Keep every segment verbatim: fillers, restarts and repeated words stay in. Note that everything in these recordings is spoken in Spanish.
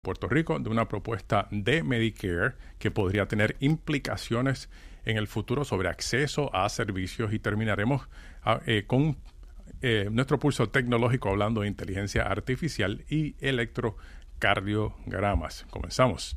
Puerto Rico de una propuesta de Medicare que podría tener implicaciones en el futuro sobre acceso a servicios y terminaremos a, eh, con eh, nuestro pulso tecnológico hablando de inteligencia artificial y electrocardiogramas. Comenzamos.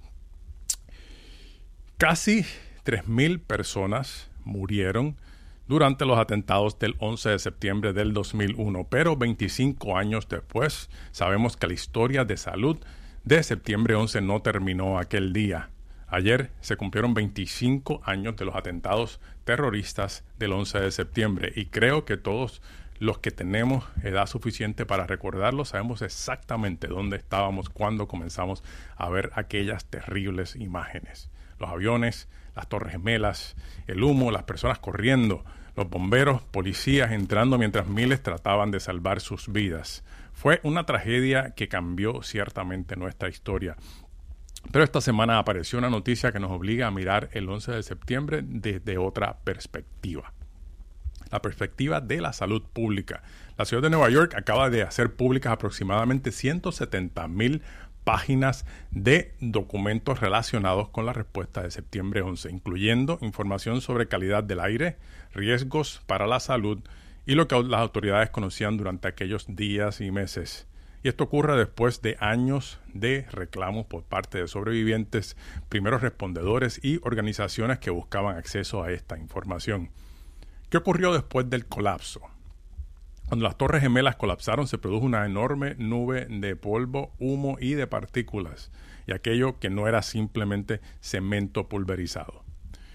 Casi tres mil personas murieron durante los atentados del once de septiembre del dos mil uno, pero veinticinco años después sabemos que la historia de salud de septiembre once no terminó aquel día. Ayer se cumplieron veinticinco años de los atentados terroristas del once de septiembre y creo que todos los que tenemos edad suficiente para recordarlo sabemos exactamente dónde estábamos cuando comenzamos a ver aquellas terribles imágenes. Los aviones, las torres gemelas, el humo, las personas corriendo, los bomberos, policías entrando mientras miles trataban de salvar sus vidas. Fue una tragedia que cambió ciertamente nuestra historia. Pero esta semana apareció una noticia que nos obliga a mirar el once de septiembre desde otra perspectiva. La perspectiva de la salud pública. La ciudad de Nueva York acaba de hacer públicas aproximadamente ciento setenta mil páginas de documentos relacionados con la respuesta de septiembre once, incluyendo información sobre calidad del aire, riesgos para la salud y lo que las autoridades conocían durante aquellos días y meses. Y esto ocurre después de años de reclamos por parte de sobrevivientes, primeros respondedores y organizaciones que buscaban acceso a esta información. ¿Qué ocurrió después del colapso? Cuando las torres gemelas colapsaron se produjo una enorme nube de polvo, humo y de partículas, y aquello que no era simplemente cemento pulverizado.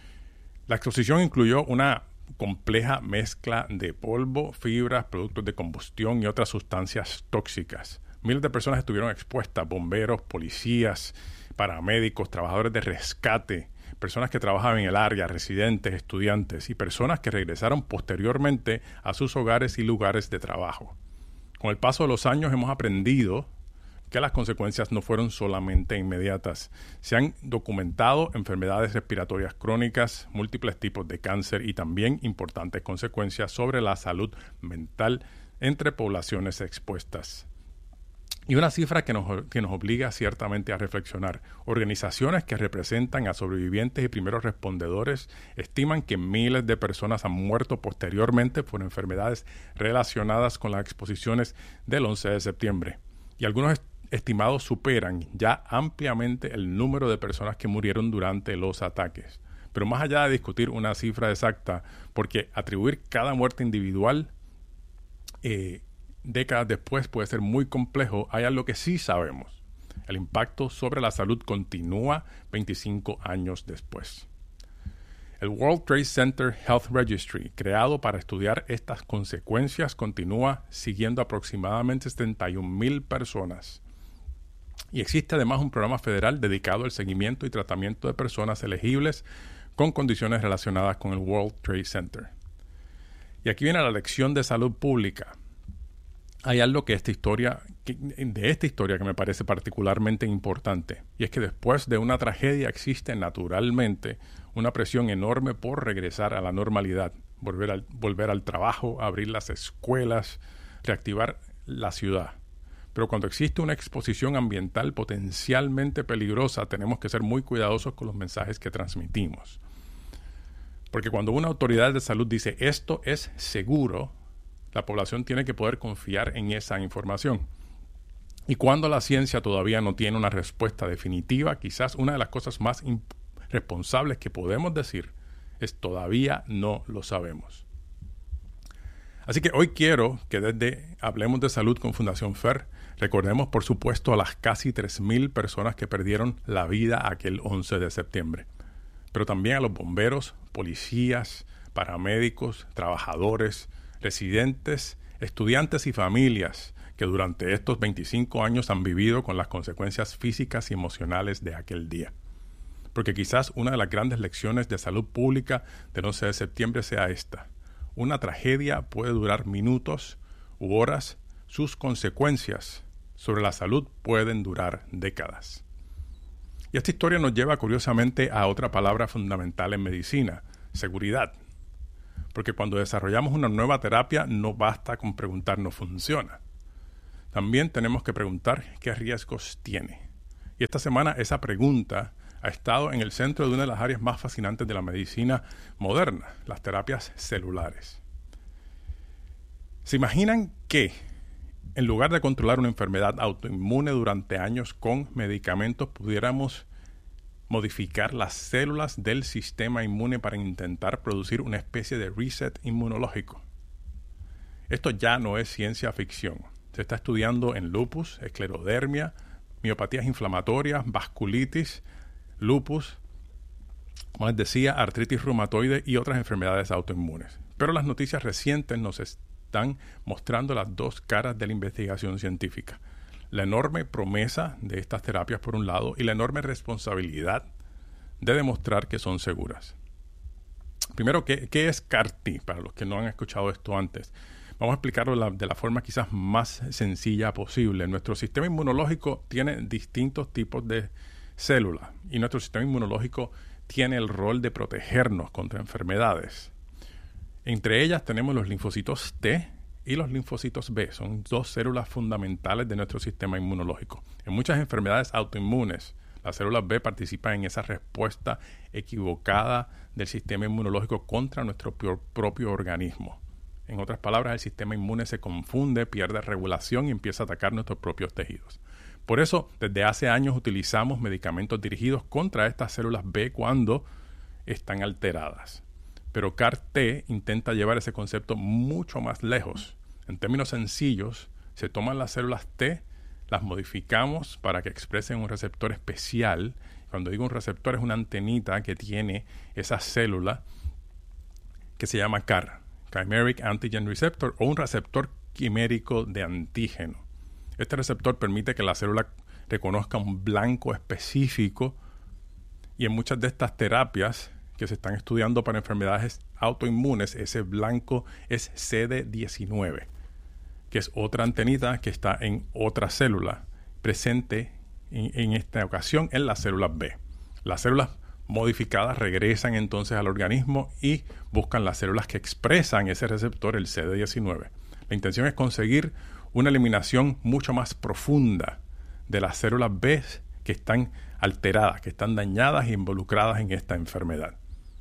La exposición incluyó una compleja mezcla de polvo, fibras, productos de combustión y otras sustancias tóxicas. Miles de personas estuvieron expuestas, bomberos, policías, paramédicos, trabajadores de rescate, personas que trabajaban en el área, residentes, estudiantes y personas que regresaron posteriormente a sus hogares y lugares de trabajo. Con el paso de los años hemos aprendido que las consecuencias no fueron solamente inmediatas. Se han documentado enfermedades respiratorias crónicas, múltiples tipos de cáncer y también importantes consecuencias sobre la salud mental entre poblaciones expuestas. Y una cifra que nos, que nos obliga ciertamente a reflexionar. Organizaciones que representan a sobrevivientes y primeros respondedores estiman que miles de personas han muerto posteriormente por enfermedades relacionadas con las exposiciones del once de septiembre. Y algunos est- estimados superan ya ampliamente el número de personas que murieron durante los ataques. Pero más allá de discutir una cifra exacta, porque atribuir cada muerte individual eh, décadas después puede ser muy complejo, hay algo que sí sabemos. El impacto sobre la salud continúa veinticinco años después. El World Trade Center Health Registry, creado para estudiar estas consecuencias, continúa siguiendo aproximadamente setenta y un mil personas. Y existe además un programa federal dedicado al seguimiento y tratamiento de personas elegibles con condiciones relacionadas con el World Trade Center. Y aquí viene la lección de salud pública. Hay algo que esta historia, que, de esta historia que me parece particularmente importante, y es que después de una tragedia existe naturalmente una presión enorme por regresar a la normalidad, volver al, volver al trabajo, abrir las escuelas, reactivar la ciudad. Pero cuando existe una exposición ambiental potencialmente peligrosa, tenemos que ser muy cuidadosos con los mensajes que transmitimos. Porque cuando una autoridad de salud dice esto es seguro, la población tiene que poder confiar en esa información. Y cuando la ciencia todavía no tiene una respuesta definitiva, quizás una de las cosas más imp- responsables que podemos decir es todavía no lo sabemos. Así que hoy quiero que desde Hablemos de Salud con Fundación F E R recordemos por supuesto a las casi tres mil personas que perdieron la vida aquel once de septiembre, pero también a los bomberos, policías, paramédicos, trabajadores, residentes, estudiantes y familias que durante estos veinticinco años han vivido con las consecuencias físicas y emocionales de aquel día. Porque quizás una de las grandes lecciones de salud pública del once de septiembre sea esta. Una tragedia puede durar minutos u horas, sus consecuencias sobre la salud pueden durar décadas. Y esta historia nos lleva curiosamente a otra palabra fundamental en medicina, seguridad. Porque cuando desarrollamos una nueva terapia no basta con preguntar ¿no funciona? También tenemos que preguntar qué riesgos tiene. Y esta semana esa pregunta ha estado en el centro de una de las áreas más fascinantes de la medicina moderna, las terapias celulares. ¿Se imaginan que en lugar de controlar una enfermedad autoinmune durante años con medicamentos, pudiéramos modificar las células del sistema inmune para intentar producir una especie de reset inmunológico? Esto ya no es ciencia ficción. Se está estudiando en lupus, esclerodermia, miopatías inflamatorias, vasculitis, lupus, como les decía, artritis reumatoide y otras enfermedades autoinmunes. Pero las noticias recientes nos están mostrando las dos caras de la investigación científica. La enorme promesa de estas terapias por un lado y la enorme responsabilidad de demostrar que son seguras. Primero, ¿qué, qué es C A R T? Para los que no han escuchado esto antes. Vamos a explicarlo de la, de la forma quizás más sencilla posible. Nuestro sistema inmunológico tiene distintos tipos de células y nuestro sistema inmunológico tiene el rol de protegernos contra enfermedades. Entre ellas tenemos los linfocitos T y los linfocitos B. Son dos células fundamentales de nuestro sistema inmunológico. En muchas enfermedades autoinmunes, las células B participan en esa respuesta equivocada del sistema inmunológico contra nuestro propio organismo. En otras palabras, el sistema inmune se confunde, pierde regulación y empieza a atacar nuestros propios tejidos. Por eso, desde hace años utilizamos medicamentos dirigidos contra estas células B cuando están alteradas. Pero C A R T intenta llevar ese concepto mucho más lejos. En términos sencillos, se toman las células T, las modificamos para que expresen un receptor especial. Cuando digo un receptor, es una antenita que tiene esa célula que se llama C A R, Chimeric Antigen Receptor, o un receptor quimérico de antígeno. Este receptor permite que la célula reconozca un blanco específico y en muchas de estas terapias que se están estudiando para enfermedades autoinmunes, ese blanco es C D diecinueve, que es otra antenita que está en otra célula presente en, en esta ocasión en las células B. Las células modificadas regresan entonces al organismo y buscan las células que expresan ese receptor, el C D diecinueve. La intención es conseguir una eliminación mucho más profunda de las células B que están alteradas, que están dañadas e involucradas en esta enfermedad.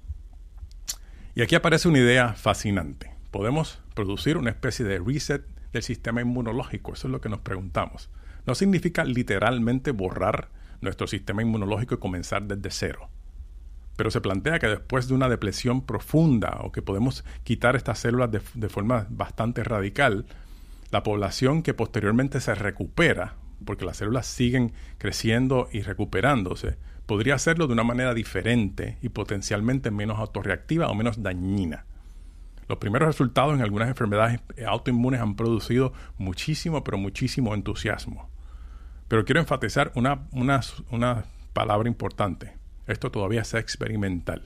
Y aquí aparece una idea fascinante. Podemos producir una especie de reset del sistema inmunológico. Eso es lo que nos preguntamos. No significa literalmente borrar nuestro sistema inmunológico y comenzar desde cero. Pero se plantea que después de una depresión profunda o que podemos quitar estas células de, de forma bastante radical, la población que posteriormente se recupera, porque las células siguen creciendo y recuperándose, podría hacerlo de una manera diferente y potencialmente menos autorreactiva o menos dañina. Los primeros resultados en algunas enfermedades autoinmunes han producido muchísimo, pero muchísimo entusiasmo. Pero quiero enfatizar una, una, una palabra importante. Esto todavía es experimental.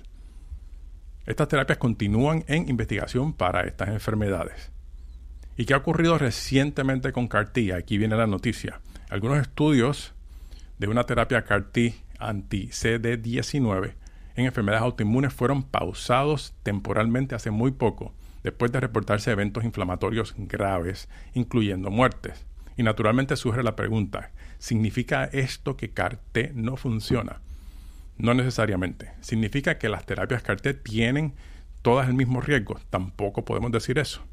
Estas terapias continúan en investigación para estas enfermedades. ¿Y qué ha ocurrido recientemente con C A R T? Aquí viene la noticia. Algunos estudios de una terapia C A R T anti-C D diecinueve en enfermedades autoinmunes fueron pausados temporalmente hace muy poco, después de reportarse eventos inflamatorios graves, incluyendo muertes. Y naturalmente surge la pregunta, ¿significa esto que C A R T no funciona? No necesariamente. ¿Significa que las terapias C A R T tienen todas el mismo riesgo? Tampoco podemos decir eso.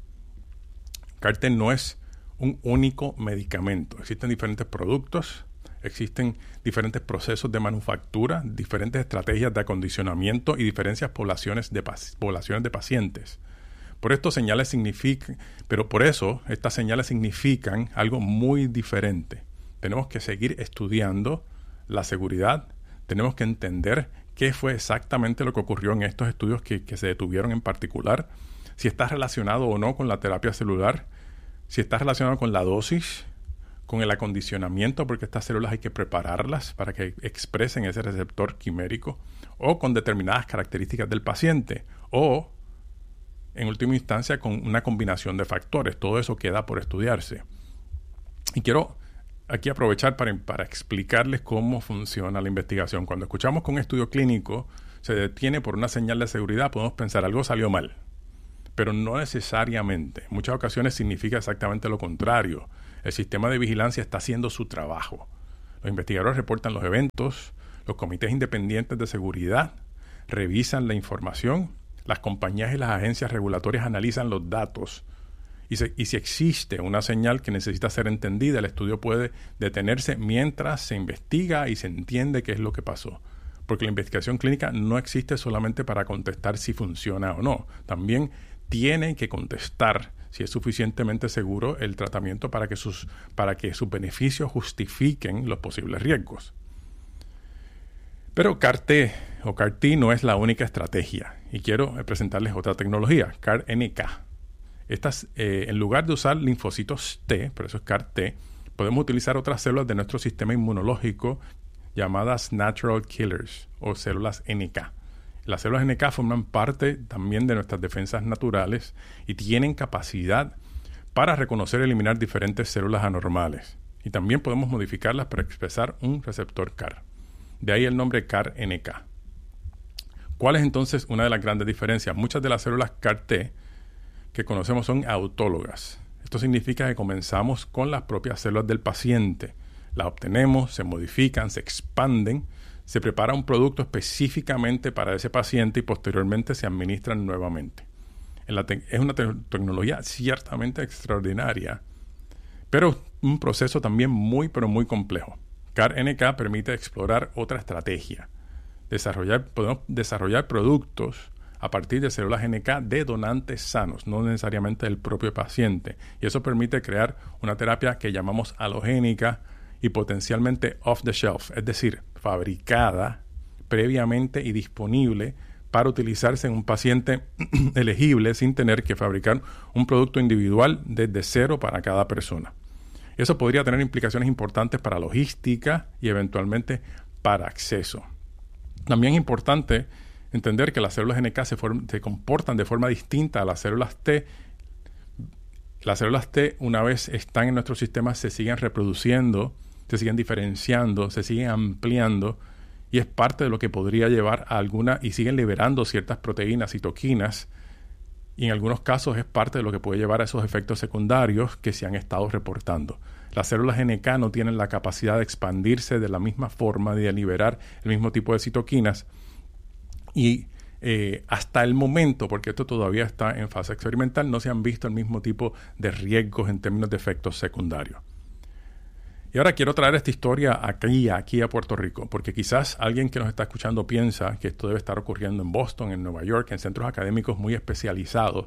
C A R T no es un único medicamento. Existen diferentes productos, existen diferentes procesos de manufactura, diferentes estrategias de acondicionamiento y diferentes poblaciones de, poblaciones de pacientes. Por esto señales significan, pero por eso estas señales significan algo muy diferente. Tenemos que seguir estudiando la seguridad, tenemos que entender qué fue exactamente lo que ocurrió en estos estudios que, que se detuvieron en particular, si está relacionado o no con la terapia celular, si está relacionado con la dosis, con el acondicionamiento, porque estas células hay que prepararlas para que expresen ese receptor quimérico, o con determinadas características del paciente, o en última instancia con una combinación de factores. Todo eso queda por estudiarse. Y quiero aquí aprovechar para, para explicarles cómo funciona la investigación. Cuando escuchamos que un estudio clínico se detiene por una señal de seguridad, podemos pensar algo salió mal. Pero no necesariamente. En muchas ocasiones significa exactamente lo contrario. El sistema de vigilancia está haciendo su trabajo. Los investigadores reportan los eventos, los comités independientes de seguridad revisan la información, las compañías y las agencias regulatorias analizan los datos y, se, y si existe una señal que necesita ser entendida, el estudio puede detenerse mientras se investiga y se entiende qué es lo que pasó. Porque la investigación clínica no existe solamente para contestar si funciona o no. También tiene que contestar si es suficientemente seguro el tratamiento para que sus, para que sus beneficios justifiquen los posibles riesgos. Pero C A R-T o C A R-T no es la única estrategia y quiero presentarles otra tecnología, C A R-N K. Estas, eh, en lugar de usar linfocitos T, por eso es C A R-T, podemos utilizar otras células de nuestro sistema inmunológico llamadas Natural Killers o células N K. Las células N K forman parte también de nuestras defensas naturales y tienen capacidad para reconocer y eliminar diferentes células anormales. Y también podemos modificarlas para expresar un receptor C A R. De ahí el nombre C A R-N K. ¿Cuál es entonces una de las grandes diferencias? Muchas de las células C A R-T que conocemos son autólogas. Esto significa que comenzamos con las propias células del paciente. Las obtenemos, se modifican, se expanden, se prepara un producto específicamente para ese paciente y posteriormente se administran nuevamente. En la te- es una te- tecnología ciertamente extraordinaria, pero un proceso también muy, pero muy complejo. C A R-N K permite explorar otra estrategia. Desarrollar, podemos desarrollar productos a partir de células N K de donantes sanos, no necesariamente del propio paciente. Y eso permite crear una terapia que llamamos halogénica y potencialmente off the shelf, es decir, fabricada previamente y disponible para utilizarse en un paciente elegible sin tener que fabricar un producto individual desde cero para cada persona. Eso podría tener implicaciones importantes para logística y eventualmente para acceso. También es importante entender que las células N K se, form- se comportan de forma distinta a las células T. Las células T, una vez están en nuestro sistema, se siguen reproduciendo, se siguen diferenciando, se siguen ampliando y es parte de lo que podría llevar a alguna, y siguen liberando ciertas proteínas, citoquinas, y en algunos casos es parte de lo que puede llevar a esos efectos secundarios que se han estado reportando. Las células N K no tienen la capacidad de expandirse de la misma forma y de liberar el mismo tipo de citoquinas y eh, hasta el momento, porque esto todavía está en fase experimental, no se han visto el mismo tipo de riesgos en términos de efectos secundarios. Y ahora quiero traer esta historia aquí, aquí a Puerto Rico, porque quizás alguien que nos está escuchando piensa que esto debe estar ocurriendo en Boston, en Nueva York, en centros académicos muy especializados,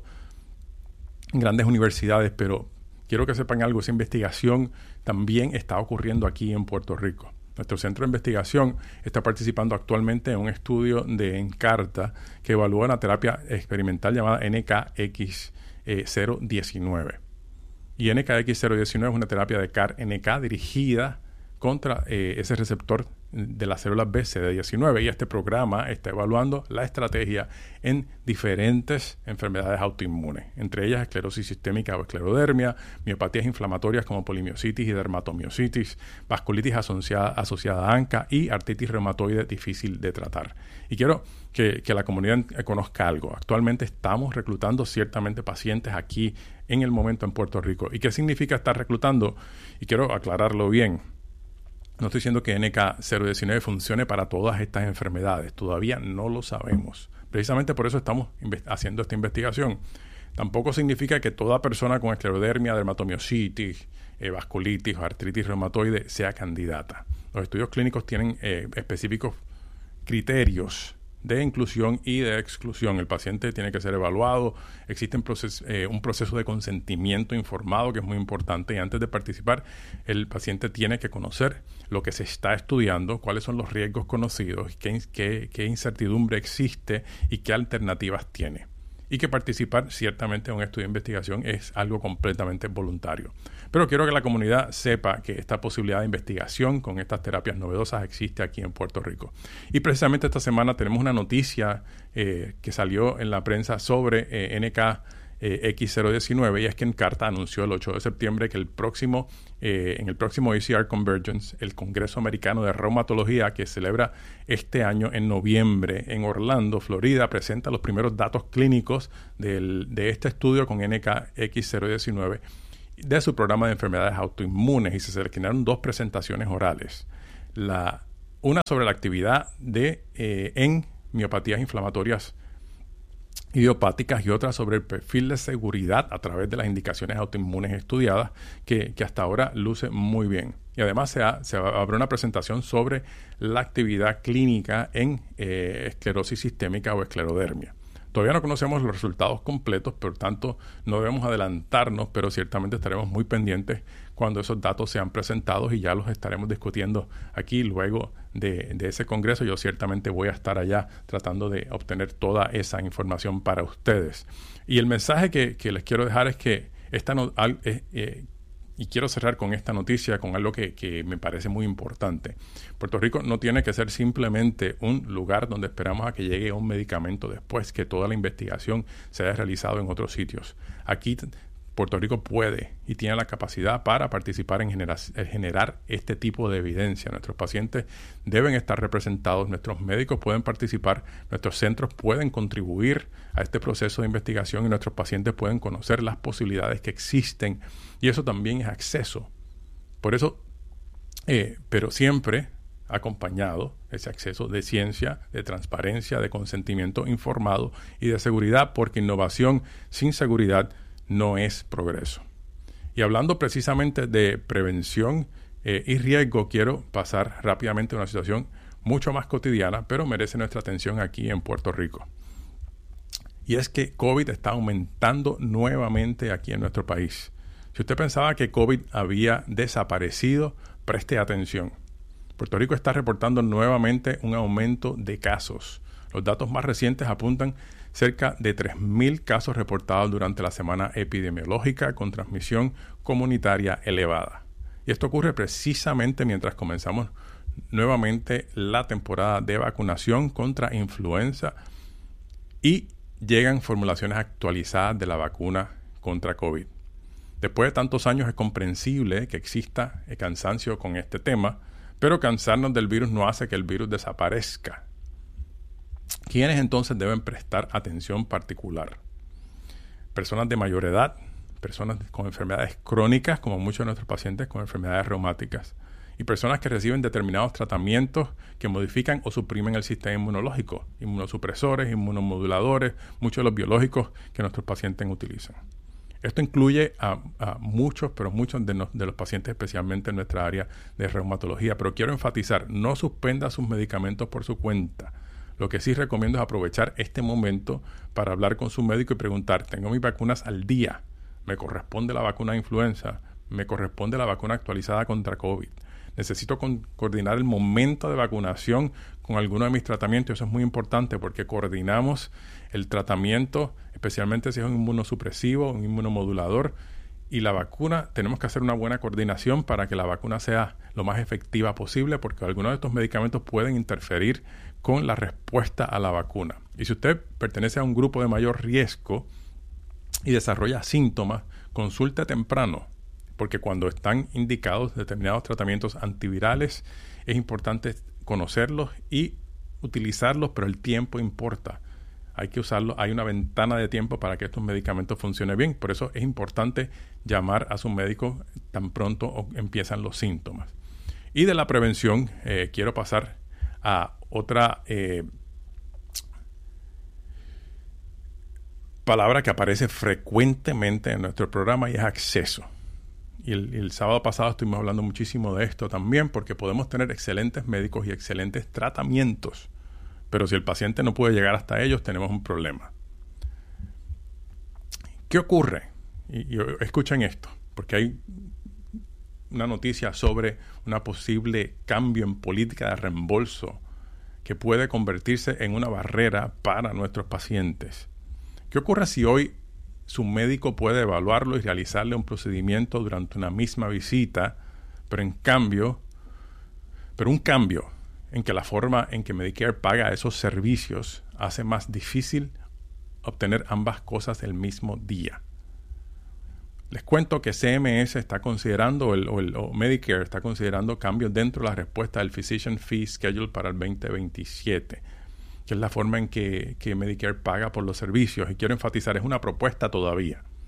en grandes universidades, pero quiero que sepan algo, esa investigación también está ocurriendo aquí en Puerto Rico. Nuestro centro de investigación está participando actualmente en un estudio de Encarta que evalúa una terapia experimental llamada N K X cero diecinueve. Y N K X cero diecinueve es una terapia de C A R-N K dirigida contra eh, ese receptor de las células B C D diecinueve, y este programa está evaluando la estrategia en diferentes enfermedades autoinmunes, entre ellas esclerosis sistémica o esclerodermia, miopatías inflamatorias como polimiositis y dermatomiositis, vasculitis asociada, asociada a ANCA y artritis reumatoide difícil de tratar. Y quiero que, que la comunidad conozca algo. Actualmente estamos reclutando ciertamente pacientes aquí en el momento en Puerto Rico. ¿Y qué significa estar reclutando? Y quiero aclararlo bien. No estoy diciendo que N K cero diecinueve funcione para todas estas enfermedades. Todavía no lo sabemos. Precisamente por eso estamos haciendo esta investigación. Tampoco significa que toda persona con esclerodermia, dermatomiositis, eh, vasculitis o artritis reumatoide sea candidata. Los estudios clínicos tienen eh, específicos criterios de inclusión y de exclusión. El paciente tiene que ser evaluado. Existe un proceso, eh, un proceso de consentimiento informado que es muy importante, y antes de participar el paciente tiene que conocer lo que se está estudiando, cuáles son los riesgos conocidos, qué, qué, qué incertidumbre existe y qué alternativas tiene. Y que participar ciertamente en un estudio de investigación es algo completamente voluntario. Pero quiero que la comunidad sepa que esta posibilidad de investigación con estas terapias novedosas existe aquí en Puerto Rico. Y precisamente esta semana tenemos una noticia eh, que salió en la prensa sobre eh, N K X cero diecinueve, y es que Encarta anunció el ocho de septiembre que el próximo, eh, en el próximo A C R Convergence, el Congreso Americano de Reumatología, que celebra este año en noviembre en Orlando, Florida, presenta los primeros datos clínicos del, de este estudio con N K X cero diecinueve de su programa de enfermedades autoinmunes, y se seleccionaron dos presentaciones orales. la, una sobre la actividad de, eh, en miopatías inflamatorias idiopáticas y otra sobre el perfil de seguridad a través de las indicaciones autoinmunes estudiadas que, que hasta ahora luce muy bien. Y además se, ha, se habrá una presentación sobre la actividad clínica en eh, esclerosis sistémica o esclerodermia. Todavía no conocemos los resultados completos, por tanto no debemos adelantarnos, pero ciertamente estaremos muy pendientes cuando esos datos sean presentados y ya los estaremos discutiendo aquí luego de, de ese congreso. Yo ciertamente voy a estar allá tratando de obtener toda esa información para ustedes. Y el mensaje que, que les quiero dejar es que esta no, eh, eh, y quiero cerrar con esta noticia, con algo que, que me parece muy importante. Puerto Rico no tiene que ser simplemente un lugar donde esperamos a que llegue un medicamento después que toda la investigación se haya realizado en otros sitios. Aquí Puerto Rico puede y tiene la capacidad para participar en generar, en generar este tipo de evidencia. Nuestros pacientes deben estar representados, nuestros médicos pueden participar, nuestros centros pueden contribuir a este proceso de investigación y nuestros pacientes pueden conocer las posibilidades que existen, y eso también es acceso. Por eso, eh, pero siempre acompañado ese acceso de ciencia, de transparencia, de consentimiento informado y de seguridad, porque innovación sin seguridad no es progreso. Y hablando precisamente de prevención eh, y riesgo, quiero pasar rápidamente a una situación mucho más cotidiana, pero merece nuestra atención aquí en Puerto Rico. Y es que COVID está aumentando nuevamente aquí en nuestro país. Si usted pensaba que COVID había desaparecido, preste atención. Puerto Rico está reportando nuevamente un aumento de casos. Los datos más recientes apuntan cerca de tres mil casos reportados durante la semana epidemiológica con transmisión comunitaria elevada. Y esto ocurre precisamente mientras comenzamos nuevamente la temporada de vacunación contra influenza y llegan formulaciones actualizadas de la vacuna contra COVID. Después de tantos años es comprensible que exista el cansancio con este tema, pero cansarnos del virus no hace que el virus desaparezca. ¿Quiénes entonces deben prestar atención particular? Personas de mayor edad, personas con enfermedades crónicas, como muchos de nuestros pacientes con enfermedades reumáticas, y personas que reciben determinados tratamientos que modifican o suprimen el sistema inmunológico, inmunosupresores, inmunomoduladores, muchos de los biológicos que nuestros pacientes utilizan. Esto incluye a, a muchos, pero muchos de, no, de los pacientes, especialmente en nuestra área de reumatología. Pero quiero enfatizar, no suspenda sus medicamentos por su cuenta. Lo que sí recomiendo es aprovechar este momento para hablar con su médico y preguntar, ¿tengo mis vacunas al día? ¿Me corresponde la vacuna de influenza? ¿Me corresponde la vacuna actualizada contra COVID? Necesito con, coordinar el momento de vacunación con alguno de mis tratamientos. Eso es muy importante porque coordinamos el tratamiento, especialmente si es un inmunosupresivo, un inmunomodulador, y la vacuna. Tenemos que hacer una buena coordinación para que la vacuna sea lo más efectiva posible, porque algunos de estos medicamentos pueden interferir con la respuesta a la vacuna. Y si usted pertenece a un grupo de mayor riesgo y desarrolla síntomas, consulte temprano, porque cuando están indicados determinados tratamientos antivirales, es importante conocerlos y utilizarlos, pero el tiempo importa. Hay que usarlo, hay una ventana de tiempo para que estos medicamentos funcionen bien. Por eso es importante llamar a su médico tan pronto empiezan los síntomas. Y de la prevención, eh, quiero pasar a otra eh, palabra que aparece frecuentemente en nuestro programa, y es acceso. Y el, el sábado pasado estuvimos hablando muchísimo de esto también, porque podemos tener excelentes médicos y excelentes tratamientos, pero si el paciente no puede llegar hasta ellos, tenemos un problema. ¿Qué ocurre? Y, y escuchen esto, porque hay una noticia sobre una posible cambio en política de reembolso que puede convertirse en una barrera para nuestros pacientes. ¿Qué ocurre si hoy su médico puede evaluarlo y realizarle un procedimiento durante una misma visita, pero en cambio, pero un cambio en que la forma en que Medicare paga esos servicios hace más difícil obtener ambas cosas el mismo día? Les cuento que C M S está considerando, el, o, el, o Medicare está considerando cambios dentro de la respuesta del Physician Fee Schedule para el veinte veintisiete, que es la forma en que, que Medicare paga por los servicios. Y quiero enfatizar, es una propuesta todavía.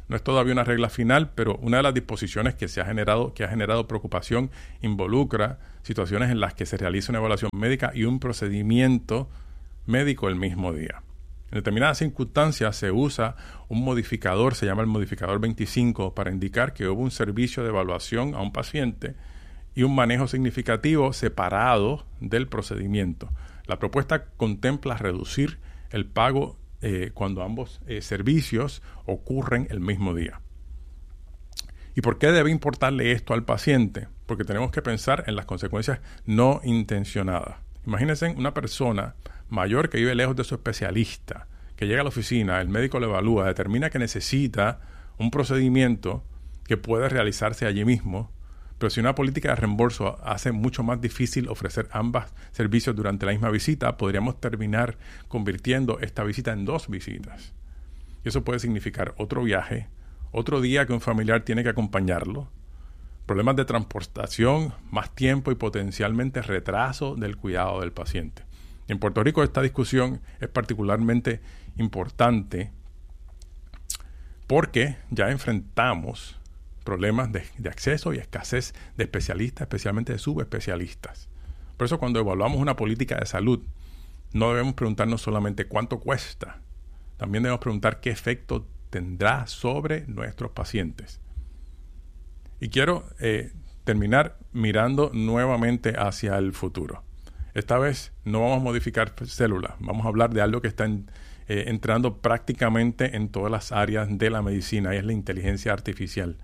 No es todavía una regla final, pero una de las disposiciones que se ha generado, que ha generado preocupación involucra situaciones en las que se realiza una evaluación médica y un procedimiento médico el mismo día. En determinadas circunstancias se usa un modificador, se llama el modificador veinticinco, para indicar que hubo un servicio de evaluación a un paciente y un manejo significativo separado del procedimiento. La propuesta contempla reducir el pago eh, cuando ambos eh, servicios ocurren el mismo día. ¿Y por qué debe importarle esto al paciente? Porque tenemos que pensar en las consecuencias no intencionadas. Imagínense una persona mayor que vive lejos de su especialista, que llega a la oficina, el médico lo evalúa, determina que necesita un procedimiento que puede realizarse allí mismo, pero si una política de reembolso hace mucho más difícil ofrecer ambos servicios durante la misma visita, podríamos terminar convirtiendo esta visita en dos visitas. Y eso puede significar otro viaje, otro día que un familiar tiene que acompañarlo, problemas de transportación, más tiempo y potencialmente retraso del cuidado del paciente. En Puerto Rico esta discusión es particularmente importante porque ya enfrentamos problemas de, de acceso y escasez de especialistas, especialmente de subespecialistas. Por eso cuando evaluamos una política de salud, no debemos preguntarnos solamente cuánto cuesta, también debemos preguntar qué efecto tendrá sobre nuestros pacientes. Y quiero eh, terminar mirando nuevamente hacia el futuro. Esta vez no vamos a modificar células, vamos a hablar de algo que está en, eh, entrando prácticamente en todas las áreas de la medicina, y es la inteligencia artificial.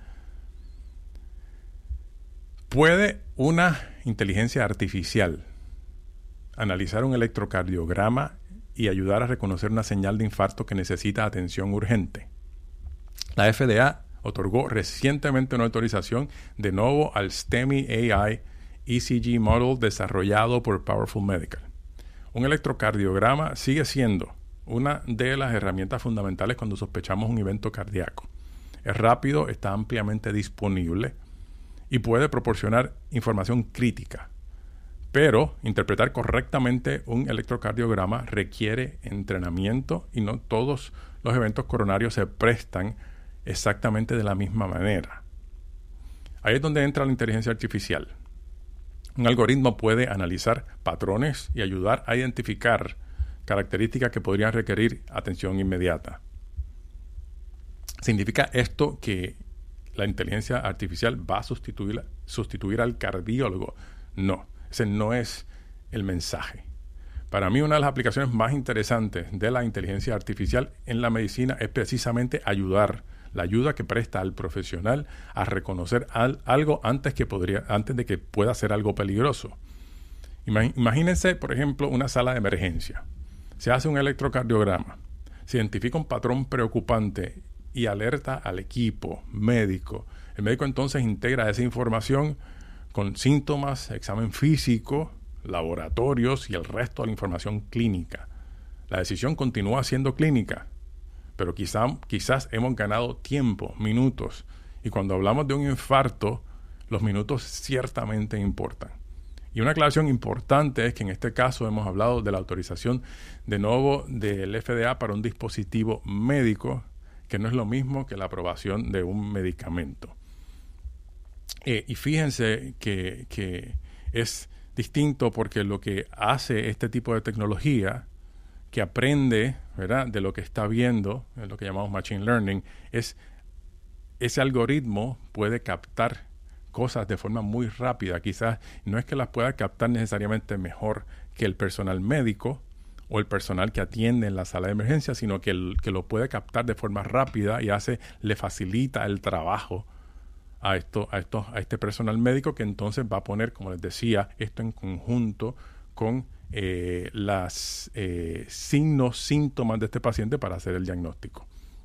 ¿Puede una inteligencia artificial analizar un electrocardiograma y ayudar a reconocer una señal de infarto que necesita atención urgente? La F D A otorgó recientemente una autorización de nuevo al STEMI A I E C G Model desarrollado por Powerful Medical. Un electrocardiograma sigue siendo una de las herramientas fundamentales cuando sospechamos un evento cardíaco. Es rápido, está ampliamente disponible y puede proporcionar información crítica. Pero interpretar correctamente un electrocardiograma requiere entrenamiento y no todos los eventos coronarios se prestan exactamente de la misma manera. Ahí es donde entra la inteligencia artificial. Un algoritmo puede analizar patrones y ayudar a identificar características que podrían requerir atención inmediata. ¿Significa esto que la inteligencia artificial va a sustituir, sustituir al cardiólogo? No, ese no es el mensaje. Para mí, una de las aplicaciones más interesantes de la inteligencia artificial en la medicina es precisamente ayudar, la ayuda que presta al profesional a reconocer al, algo antes, que podría, antes de que pueda ser algo peligroso. Imagínense, por ejemplo, una sala de emergencia. Se hace un electrocardiograma, se identifica un patrón preocupante y alerta al equipo médico. El médico entonces integra esa información con síntomas, examen físico, laboratorios y el resto de la información clínica. La decisión continúa siendo clínica, pero quizá, quizás hemos ganado tiempo, minutos. Y cuando hablamos de un infarto, los minutos ciertamente importan. Y una aclaración importante es que en este caso hemos hablado de la autorización de nuevo del F D A para un dispositivo médico, que no es lo mismo que la aprobación de un medicamento. Eh, y fíjense que, que es distinto porque lo que hace este tipo de tecnología, que aprende, ¿verdad?, de lo que está viendo, lo que llamamos machine learning, es ese algoritmo puede captar cosas de forma muy rápida. Quizás no es que las pueda captar necesariamente mejor que el personal médico o el personal que atiende en la sala de emergencia, sino que, el, que lo puede captar de forma rápida y hace, le facilita el trabajo a esto, a esto, a este personal médico, que entonces va a poner, como les decía, esto en conjunto con eh, los eh, signos, síntomas de este paciente para hacer el diagnóstico.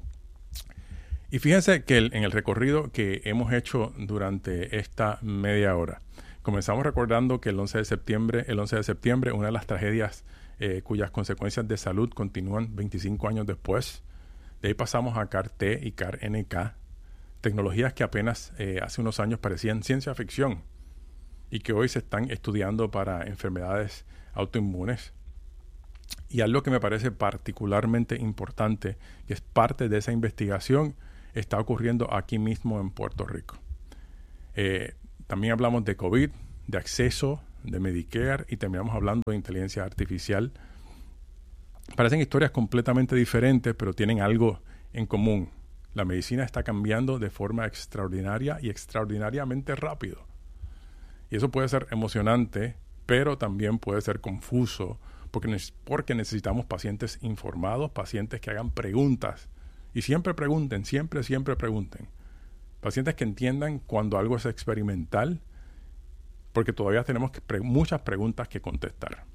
Y fíjense que el, en el recorrido que hemos hecho durante esta media hora, comenzamos recordando que el once de septiembre, el once de septiembre, una de las tragedias eh, cuyas consecuencias de salud continúan veinticinco años después. De ahí pasamos a C A R T y C A R N K, tecnologías que apenas eh, hace unos años parecían ciencia ficción y que hoy se están estudiando para enfermedades autoinmunes. Y algo que me parece particularmente importante, que es parte de esa investigación, está ocurriendo aquí mismo en Puerto Rico. Eh, también hablamos de COVID, de acceso, de Medicare y terminamos hablando de inteligencia artificial. Parecen historias completamente diferentes, pero tienen algo en común. La medicina está cambiando de forma extraordinaria y extraordinariamente rápido. Y eso puede ser emocionante, pero también puede ser confuso, porque, porque necesitamos pacientes informados, pacientes que hagan preguntas. Y siempre pregunten, siempre, siempre pregunten. Pacientes que entiendan cuando algo es experimental, porque todavía tenemos que pre- muchas preguntas que contestar.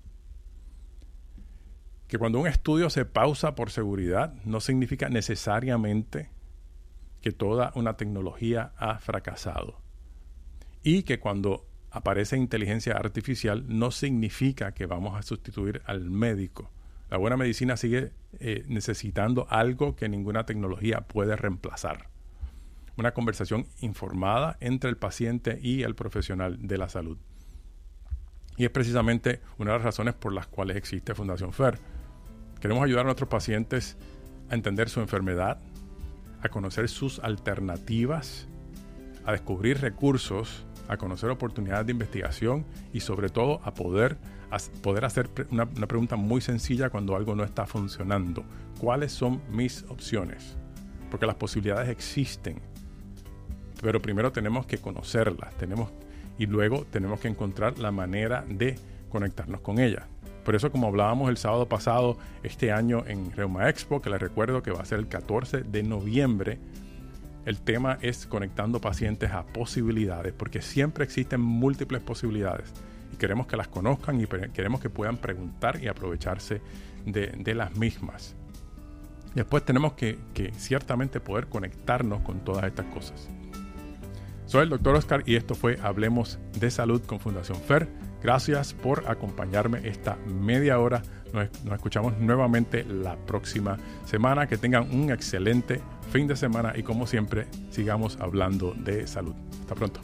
Que cuando un estudio se pausa por seguridad, no significa necesariamente que toda una tecnología ha fracasado. Y que cuando aparece inteligencia artificial, no significa que vamos a sustituir al médico. La buena medicina sigue eh, necesitando algo que ninguna tecnología puede reemplazar. Una conversación informada entre el paciente y el profesional de la salud. Y es precisamente una de las razones por las cuales existe Fundación F E R. Queremos ayudar a nuestros pacientes a entender su enfermedad, a conocer sus alternativas, a descubrir recursos, a conocer oportunidades de investigación y sobre todo a poder, a poder hacer una, una pregunta muy sencilla cuando algo no está funcionando. ¿Cuáles son mis opciones? Porque las posibilidades existen, pero primero tenemos que conocerlas tenemos, y luego tenemos que encontrar la manera de conectarnos con ellas. Por eso, como hablábamos el sábado pasado, este año en Reuma Expo, que les recuerdo que va a ser el catorce de noviembre, el tema es conectando pacientes a posibilidades, porque siempre existen múltiples posibilidades y queremos que las conozcan y pre- queremos que puedan preguntar y aprovecharse de, de las mismas. Después tenemos que, que ciertamente poder conectarnos con todas estas cosas. Soy el doctor Oscar y esto fue Hablemos de Salud con Fundación F E R. Gracias por acompañarme esta media hora. Nos, nos escuchamos nuevamente la próxima semana. Que tengan un excelente fin de semana y como siempre, sigamos hablando de salud. Hasta pronto.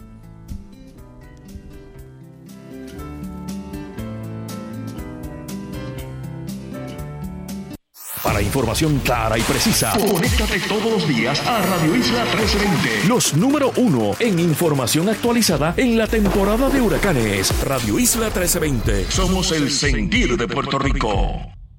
Para información clara y precisa, conéctate todos los días a Radio Isla trece veinte. Los número uno en información actualizada en la temporada de huracanes. Radio Isla trece veinte. Somos el sentir de Puerto Rico.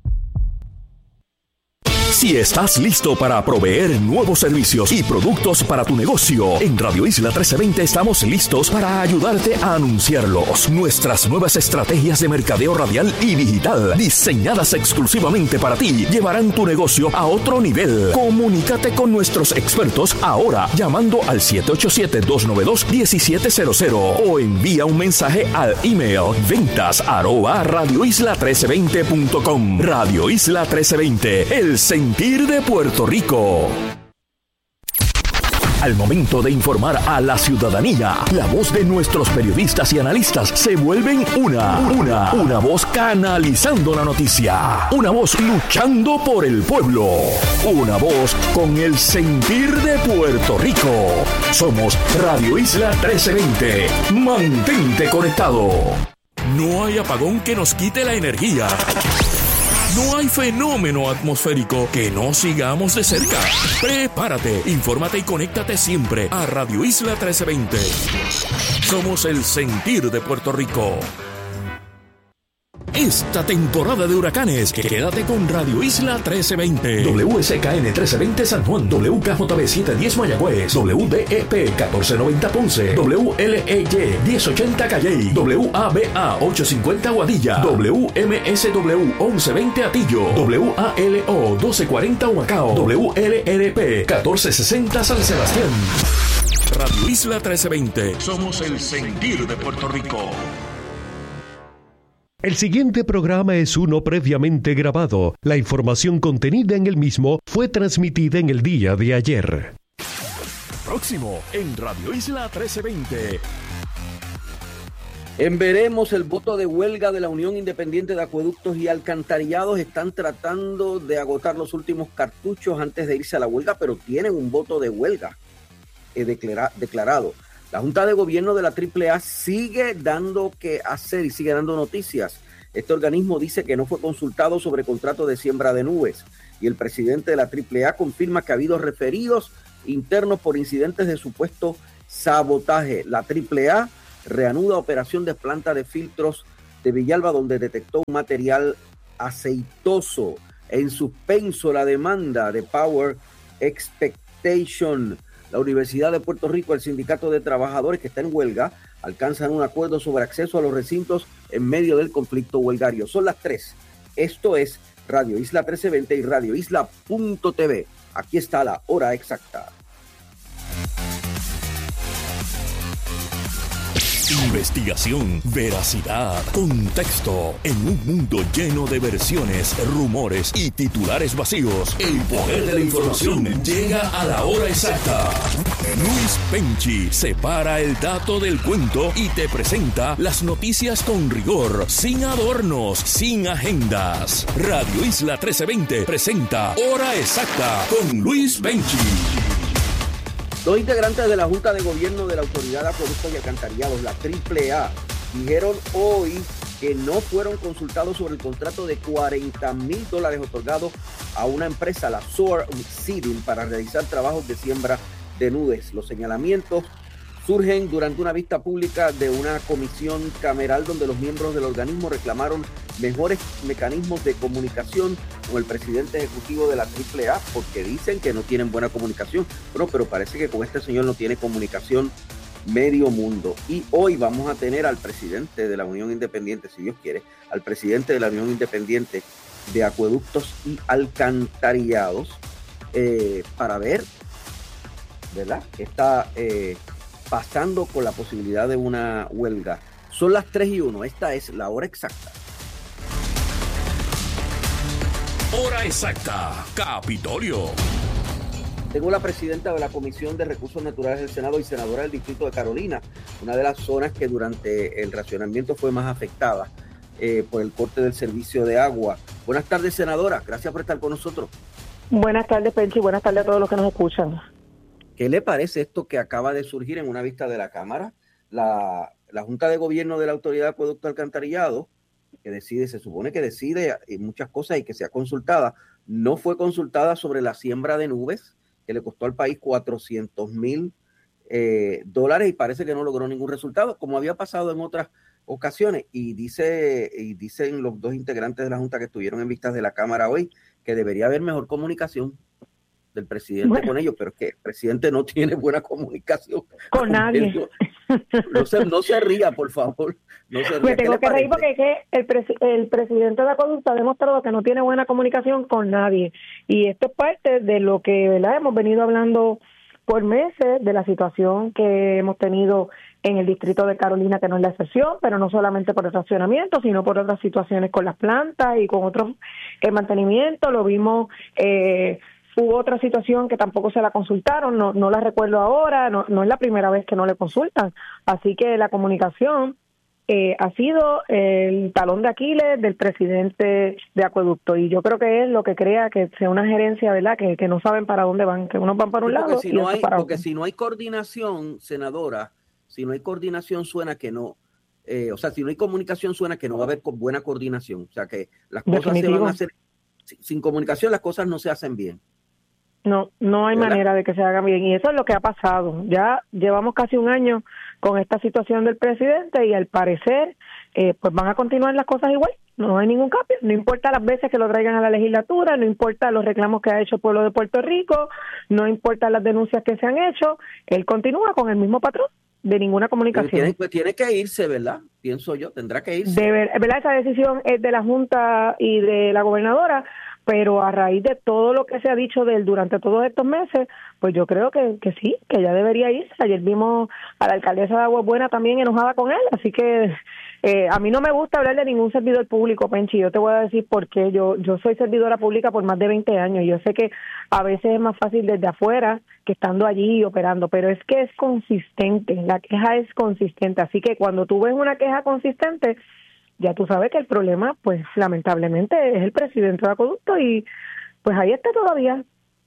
Si estás listo para proveer nuevos servicios y productos para tu negocio, en Radio Isla trece veinte estamos listos para ayudarte a anunciarlos. Nuestras nuevas estrategias de mercadeo radial y digital, diseñadas exclusivamente para ti, llevarán tu negocio a otro nivel. Comunícate con nuestros expertos ahora llamando al siete ocho siete, dos nueve dos, uno siete cero cero o envía un mensaje al email ventas arroba radio isla trece veinte punto com. Radio Isla trece veinte, el sentir de Puerto Rico. Al momento de informar a la ciudadanía, la voz de nuestros periodistas y analistas se vuelven una, una, una voz canalizando la noticia, una voz luchando por el pueblo, una voz con el sentir de Puerto Rico. Somos Radio Isla trece veinte. Mantente conectado. No hay apagón que nos quite la energía. No hay fenómeno atmosférico que no sigamos de cerca. Prepárate, infórmate y conéctate siempre a Radio Isla trece veinte. Somos el sentir de Puerto Rico. Esta temporada de huracanes, quédate con Radio Isla trece veinte. W S K N trece veinte San Juan, W K J B setecientos diez Mayagüez, W D E P catorce noventa Ponce, W L E Y diez ochenta Calley, W A B A ochocientos cincuenta Guadilla, W M S W once veinte Atillo, W A L O doce cuarenta Humacao, W L R P catorce sesenta San Sebastián. Radio Isla trece veinte. Somos el sentir de Puerto Rico. El siguiente programa es uno previamente grabado. La información contenida en el mismo fue transmitida en el día de ayer. Próximo en Radio Isla trece veinte. En veremos, el voto de huelga de la Unión Independiente de Acueductos y Alcantarillados. Están tratando de agotar los últimos cartuchos antes de irse a la huelga, pero tienen un voto de huelga eh, declara, declarado. La Junta de Gobierno de la triple A sigue dando que hacer y sigue dando noticias. Este organismo dice que no fue consultado sobre contrato de siembra de nubes y el presidente de la triple A confirma que ha habido referidos internos por incidentes de supuesto sabotaje. La triple A reanuda operación de planta de filtros de Villalba, donde detectó un material aceitoso. En suspenso la demanda de Power Expectation. La Universidad de Puerto Rico, el Sindicato de Trabajadores, que está en huelga, alcanzan un acuerdo sobre acceso a los recintos en medio del conflicto huelgario. Son las tres. Esto es Radio Isla trece veinte y Radio Isla punto t v. Aquí está la hora exacta. Investigación, veracidad, contexto. En un mundo lleno de versiones, rumores y titulares vacíos, el poder de la información llega a la hora exacta. Luis Penchi separa el dato del cuento y te presenta las noticias con rigor, sin adornos, sin agendas. Radio Isla trece veinte presenta Hora Exacta con Luis Penchi. Dos integrantes de la Junta de Gobierno de la Autoridad de Acueductos y Alcantarillados, la triple A, dijeron hoy que no fueron consultados sobre el contrato de cuarenta mil dólares otorgado a una empresa, la Soar Seeding, para realizar trabajos de siembra de nudes. Los señalamientos surgen durante una vista pública de una comisión cameral donde los miembros del organismo reclamaron mejores mecanismos de comunicación con el presidente ejecutivo de la triple A, porque dicen que no tienen buena comunicación. Bueno, pero parece que con este señor no tiene comunicación medio mundo. Y hoy vamos a tener al presidente de la Unión Independiente, si Dios quiere, al presidente de la Unión Independiente de Acueductos y Alcantarillados, eh, para ver, ¿verdad?, qué está eh, pasando con la posibilidad de una huelga. Son las tres y uno. Esta es la hora exacta. Hora exacta, Capitolio. Tengo la presidenta de la Comisión de Recursos Naturales del Senado y senadora del Distrito de Carolina, una de las zonas que durante el racionamiento fue más afectada eh, por el corte del servicio de agua. Buenas tardes, senadora. Gracias por estar con nosotros. Buenas tardes, Penchi. Buenas tardes a todos los que nos escuchan. ¿Qué le parece esto que acaba de surgir en una vista de la Cámara? La, la Junta de Gobierno de la Autoridad de Acueducto Alcantarillado, que decide, se supone que decide muchas cosas y que sea consultada, no fue consultada sobre la siembra de nubes, que le costó al país cuatrocientos mil eh, dólares y parece que no logró ningún resultado, como había pasado en otras ocasiones. Y dice y dicen los dos integrantes de la Junta que estuvieron en vistas de la Cámara hoy que debería haber mejor comunicación del presidente bueno. con ellos, pero es que el presidente no tiene buena comunicación con, con nadie. Ellos. No se, no se ría, por favor. No se ría. Me tengo que reír porque es que el, pres, el presidente de Acueducto ha demostrado que no tiene buena comunicación con nadie. Y esto es parte de lo que, ¿verdad?, hemos venido hablando por meses, de la situación que hemos tenido en el distrito de Carolina, que no es la excepción, pero no solamente por el racionamiento, sino por otras situaciones con las plantas y con otros el mantenimiento. Lo vimos... Eh, Hubo otra situación que tampoco se la consultaron, no, no la recuerdo ahora, no, no es la primera vez que no le consultan. Así que la comunicación eh, ha sido el talón de Aquiles del presidente de Acueducto. Y yo creo que es lo que crea que sea una gerencia, ¿verdad?, que, que no saben para dónde van, que unos van para un sí, lado si y no otros hay, para porque otro. si no hay coordinación, senadora, si no hay coordinación suena que no, eh, o sea, si no hay comunicación suena que no va a haber buena coordinación. O sea, que las cosas Definitivo. se van a hacer, sin comunicación las cosas no se hacen bien. No, no hay ¿verdad? manera de que se haga bien. Y eso es lo que ha pasado. Ya llevamos casi un año con esta situación del presidente y al parecer eh, pues van a continuar las cosas igual. No hay ningún cambio. No importa las veces que lo traigan a la legislatura, no importa los reclamos que ha hecho el pueblo de Puerto Rico, no importa las denuncias que se han hecho. Él continúa con el mismo patrón de ninguna comunicación. Tiene, tiene que irse, ¿verdad? Pienso yo, tendrá que irse. De ver, ¿verdad? Esa decisión es de la Junta y de la gobernadora, pero a raíz de todo lo que se ha dicho de él durante todos estos meses, pues yo creo que, que sí, que ya debería irse. Ayer vimos a la alcaldesa de Aguas Buenas también enojada con él, así que eh, a mí no me gusta hablar de ningún servidor público, Penchi. Yo te voy a decir por qué. Yo, yo soy servidora pública por más de veinte años y yo sé que a veces es más fácil desde afuera que estando allí operando, pero es que es consistente, la queja es consistente, así que cuando tú ves una queja consistente, ya tú sabes que el problema, pues lamentablemente, es el presidente de Acueducto y pues ahí está todavía.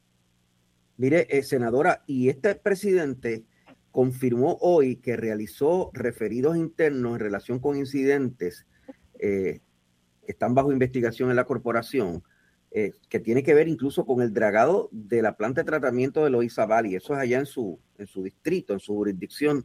Mire, eh, senadora, y este presidente confirmó hoy que realizó referidos internos en relación con incidentes eh, que están bajo investigación en la corporación, eh, que tiene que ver incluso con el dragado de la planta de tratamiento de Loíza Valley. Eso es allá en su, en su distrito, en su jurisdicción.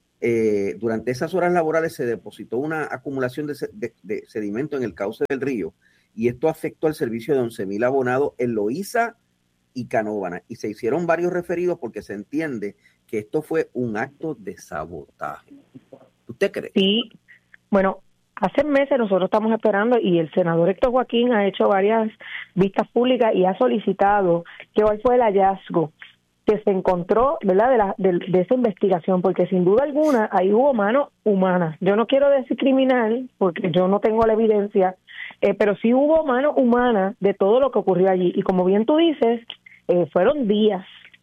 Eh, durante esas horas laborales se depositó una acumulación de, de, de sedimento en el cauce del río y esto afectó al servicio de once mil abonados en Loíza y Canóvana, y se hicieron varios referidos porque se entiende que esto fue un acto de sabotaje. ¿Usted cree? Sí, bueno, hace meses nosotros estamos esperando y el senador Héctor Joaquín ha hecho varias vistas públicas y ha solicitado que hoy fue el hallazgo que se encontró, ¿verdad?, de, la, de, de esa investigación, porque sin duda alguna ahí hubo mano humana. Yo no quiero decir criminal, porque yo no tengo la evidencia, eh, pero sí hubo mano humana de todo lo que ocurrió allí. Y como bien tú dices, eh, fueron días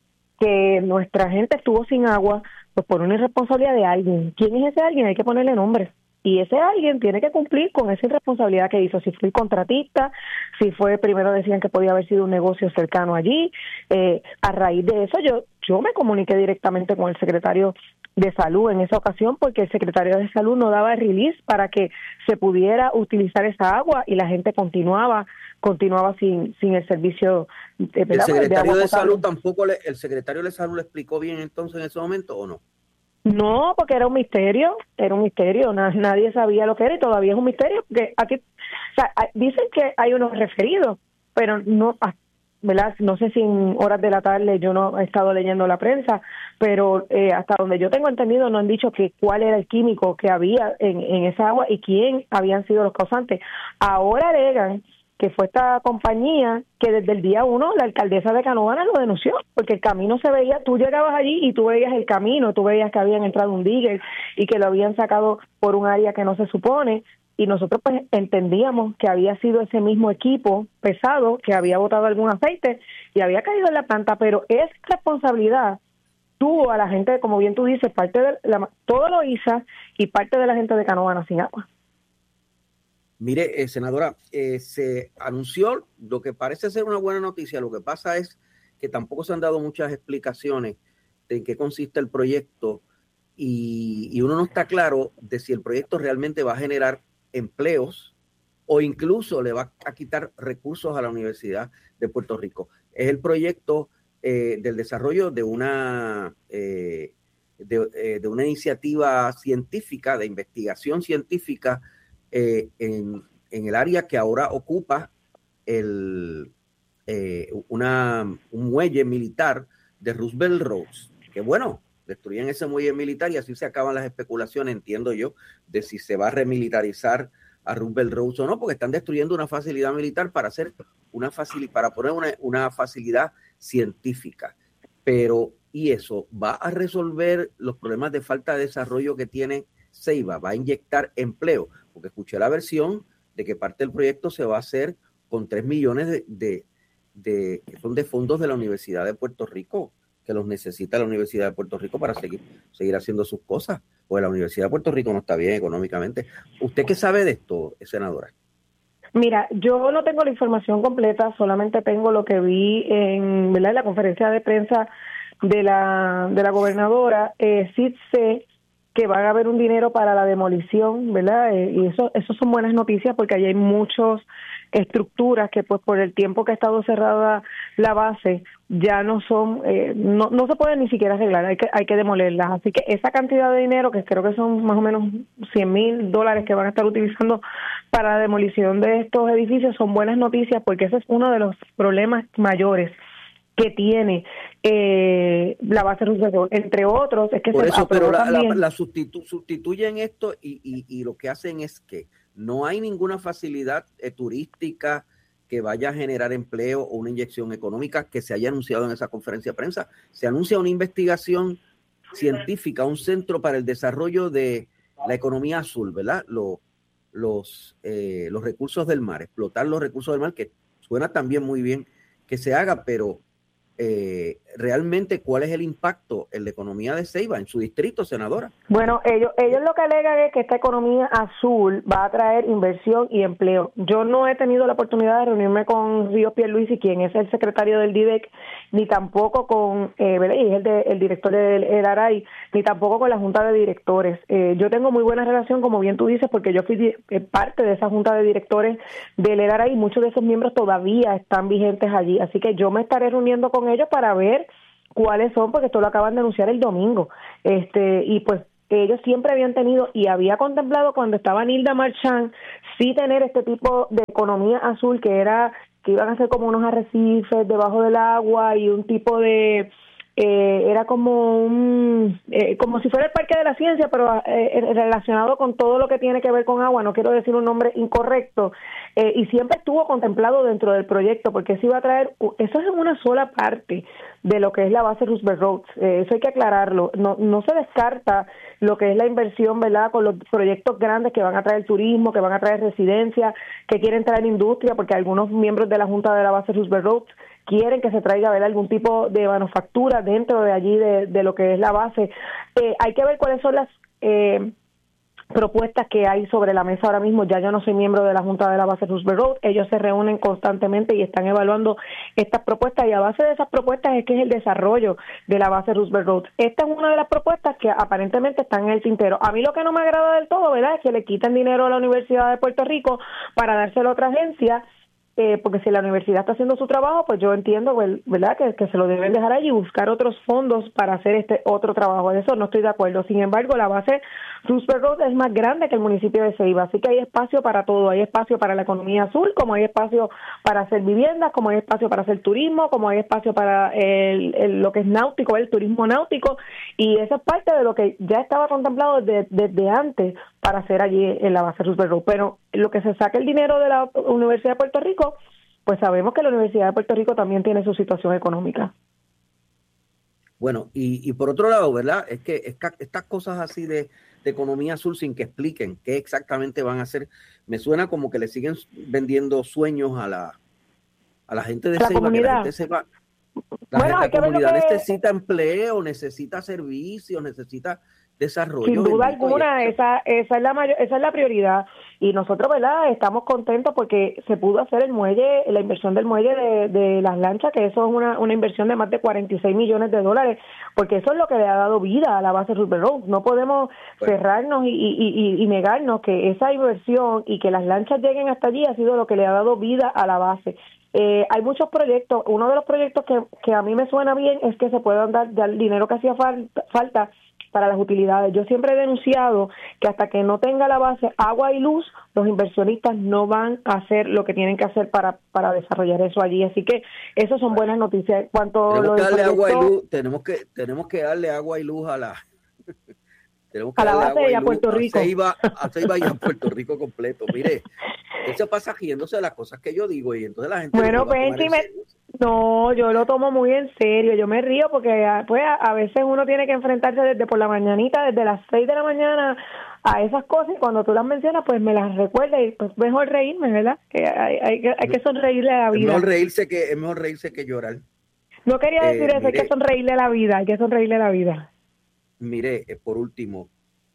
que nuestra gente estuvo sin agua, pues por una irresponsabilidad de alguien. ¿Quién es ese alguien? Hay que ponerle nombre. Y ese alguien tiene que cumplir con esa irresponsabilidad que hizo. Si fue contratista, si fue, primero decían que podía haber sido un negocio cercano allí. Eh, a raíz de eso, yo yo me comuniqué directamente con el secretario de Salud en esa ocasión, porque el secretario de Salud no daba release para que se pudiera utilizar esa agua y la gente continuaba continuaba sin sin el servicio de, ¿El secretario de, agua de potable. Salud tampoco, le, el secretario de Salud le explicó bien entonces en ese momento o no? No, porque era un misterio, era un misterio, nadie sabía lo que era y todavía es un misterio, porque aquí, o sea, dicen que hay unos referidos, pero no, ¿verdad? No sé si en horas de la tarde, yo no he estado leyendo la prensa, pero eh, hasta donde yo tengo entendido no han dicho que cuál era el químico que había en, en esa agua y quién habían sido los causantes. Ahora alegan que fue esta compañía que desde el día uno la alcaldesa de Canóvana lo denunció, porque el camino se veía, tú llegabas allí y tú veías el camino, tú veías que habían entrado un digger y que lo habían sacado por un área que no se supone, y nosotros pues entendíamos que había sido ese mismo equipo pesado que había botado algún aceite y había caído en la planta, pero es responsabilidad tuvo a la gente, como bien tú dices, parte de la, todo lo hizo y parte de la gente de Canóvana sin agua. Mire, eh, senadora, eh, se anunció lo que parece ser una buena noticia. Lo que pasa es que tampoco se han dado muchas explicaciones de en qué consiste el proyecto y, y uno no está claro de si el proyecto realmente va a generar empleos o incluso le va a quitar recursos a la Universidad de Puerto Rico. Es el proyecto eh, del desarrollo de una, eh, de, eh, de una iniciativa científica, de investigación científica, Eh, en, en el área que ahora ocupa el, eh, una, un muelle militar de Roosevelt Roads, que bueno, destruyen ese muelle militar y así se acaban las especulaciones, entiendo yo, de si se va a remilitarizar a Roosevelt Roads o no, porque están destruyendo una facilidad militar para hacer una facilidad, para poner una, una facilidad científica. Pero, ¿y eso va a resolver los problemas de falta de desarrollo que tiene Ceiba? ¿Va a inyectar empleo? Porque escuché la versión de que parte del proyecto se va a hacer con tres millones de, de, de que son de fondos de la Universidad de Puerto Rico, que los necesita la Universidad de Puerto Rico para seguir, seguir haciendo sus cosas, porque la Universidad de Puerto Rico no está bien económicamente. ¿Usted qué sabe de esto, senadora? Mira, yo no tengo la información completa, solamente tengo lo que vi en, ¿verdad?, en la conferencia de prensa de la, de la gobernadora. Eh, sí sé que va a haber un dinero para la demolición, ¿verdad? Eh, y eso, eso son buenas noticias porque allí hay muchas estructuras que pues por el tiempo que ha estado cerrada la base ya no son, eh, no, no se pueden ni siquiera arreglar, hay que, hay que demolerlas. Así que esa cantidad de dinero, que creo que son más o menos cien mil dólares que van a estar utilizando para la demolición de estos edificios, son buenas noticias porque ese es uno de los problemas mayores que tiene eh, la base Roosevelt, entre otros, es que por se eso, pero la, también... la, la sustitu, sustituyen esto y, y, y lo que hacen es que no hay ninguna facilidad eh, turística que vaya a generar empleo o una inyección económica que se haya anunciado en esa conferencia de prensa. Se anuncia una investigación científica, un centro para el desarrollo de la economía azul, ¿verdad? Lo, los, eh, los recursos del mar, explotar los recursos del mar, que suena también muy bien que se haga, pero Eh, realmente cuál es el impacto en la economía de Ceiba, en su distrito, senadora. Bueno, ellos ellos lo que alegan es que esta economía azul va a traer inversión y empleo. Yo no he tenido la oportunidad de reunirme con Ríos Pierluisi, quien es el secretario del D I D E C, ni tampoco con, eh, ¿verdad? Y es el, de, el director del el Aray, ni tampoco con la Junta de Directores. Eh, yo tengo muy buena relación, como bien tú dices, porque yo fui eh, parte de esa Junta de Directores del Aray y muchos de esos miembros todavía están vigentes allí. Así que yo me estaré reuniendo con ellos para ver cuáles son, porque esto lo acaban de anunciar el domingo. Este y pues ellos siempre habían tenido y había contemplado cuando estaba Nilda Marchand sí tener este tipo de economía azul, que era que iban a ser como unos arrecifes debajo del agua y un tipo de eh, era como un eh, como si fuera el Parque de la Ciencia, pero eh, relacionado con todo lo que tiene que ver con agua. No quiero decir un nombre incorrecto, eh, y siempre estuvo contemplado dentro del proyecto, porque se iba a traer, eso es en una sola parte de lo que es la base Roosevelt Roads. Eh, eso hay que aclararlo. No no se descarta lo que es la inversión, ¿verdad?, con los proyectos grandes que van a traer turismo, que van a traer residencia, que quieren traer industria, porque algunos miembros de la Junta de la base Roosevelt Roads quieren que se traiga, ¿verdad?, algún tipo de manufactura dentro de allí, de, de lo que es la base. Eh, hay que ver cuáles son las eh, propuestas que hay sobre la mesa ahora mismo. Ya yo no soy miembro de la Junta de la base Roosevelt Road. Ellos se reúnen constantemente y están evaluando estas propuestas, y a base de esas propuestas es que es el desarrollo de la base Roosevelt Road. Esta es una de las propuestas que aparentemente están en el tintero. A mí lo que no me agrada del todo, ¿verdad?, es que le quiten dinero a la Universidad de Puerto Rico para dárselo a otra agencia. Eh, porque si la universidad está haciendo su trabajo, pues yo entiendo, ¿verdad?, que, que se lo deben dejar allí y buscar otros fondos para hacer este otro trabajo. De eso no estoy de acuerdo. Sin embargo, la base Roosevelt Road es más grande que el municipio de Ceiba, así que hay espacio para todo. Hay espacio para la economía azul, como hay espacio para hacer viviendas, como hay espacio para hacer turismo, como hay espacio para el, el, lo que es náutico, el turismo náutico, y eso es parte de lo que ya estaba contemplado desde, desde antes para hacer allí en la base Roosevelt Road. Pero lo que se saca el dinero de la Universidad de Puerto Rico, pues sabemos que la Universidad de Puerto Rico también tiene su situación económica. Bueno, y, y por otro lado, ¿verdad?, es que esta, estas cosas así de, de economía azul sin que expliquen qué exactamente van a hacer, me suena como que le siguen vendiendo sueños a la a la gente de la Ceiba, comunidad. Que la gente se va, la, bueno, gente, la comunidad que... necesita empleo, necesita servicios, necesita desarrollo. Sin duda bendito, alguna, esa esa es la mayor, esa es la prioridad, y nosotros, ¿verdad?, estamos contentos porque se pudo hacer el muelle, la inversión del muelle de, de las lanchas, que eso es una, una inversión de más de cuarenta y seis millones de dólares, porque eso es lo que le ha dado vida a la base Roosevelt Road. No podemos bueno. cerrarnos y, y, y, y negarnos que esa inversión y que las lanchas lleguen hasta allí ha sido lo que le ha dado vida a la base. Eh, hay muchos proyectos. Uno de los proyectos que, que a mí me suena bien es que se puedan dar, dar el dinero que hacía falta, falta para las utilidades. Yo siempre he denunciado que hasta que no tenga la base agua y luz, los inversionistas no van a hacer lo que tienen que hacer para, para desarrollar eso allí. Así que eso son buenas noticias. Cuanto tenemos, que darle proyecto, agua y luz, tenemos, que, tenemos que darle agua y luz a la... tenemos que a la darle base y a Puerto Rico. A Ceiba, a Ceiba y a Puerto Rico completo. Mire, él se pasa riéndose de las cosas que yo digo, y entonces la gente... Bueno, Benji, me... no, yo lo tomo muy en serio. Yo me río porque pues a, a veces uno tiene que enfrentarse desde por la mañanita, desde las seis de la mañana, a esas cosas, y cuando tú las mencionas, pues me las recuerda, y pues mejor reírme, ¿verdad? Que hay, hay, hay que sonreírle a la vida. Es mejor reírse que, es mejor reírse que llorar. No quería decir eh, eso, mire, hay que sonreírle a la vida, hay que sonreírle a la vida. Mire, eh, por último,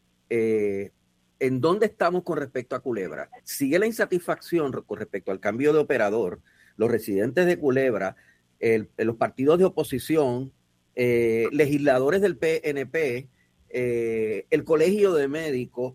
eh, ¿en dónde estamos con respecto a Culebra? Sigue la insatisfacción con respecto al cambio de operador. Los residentes de Culebra, el, los partidos de oposición, eh, legisladores del P N P, eh, el colegio de médicos,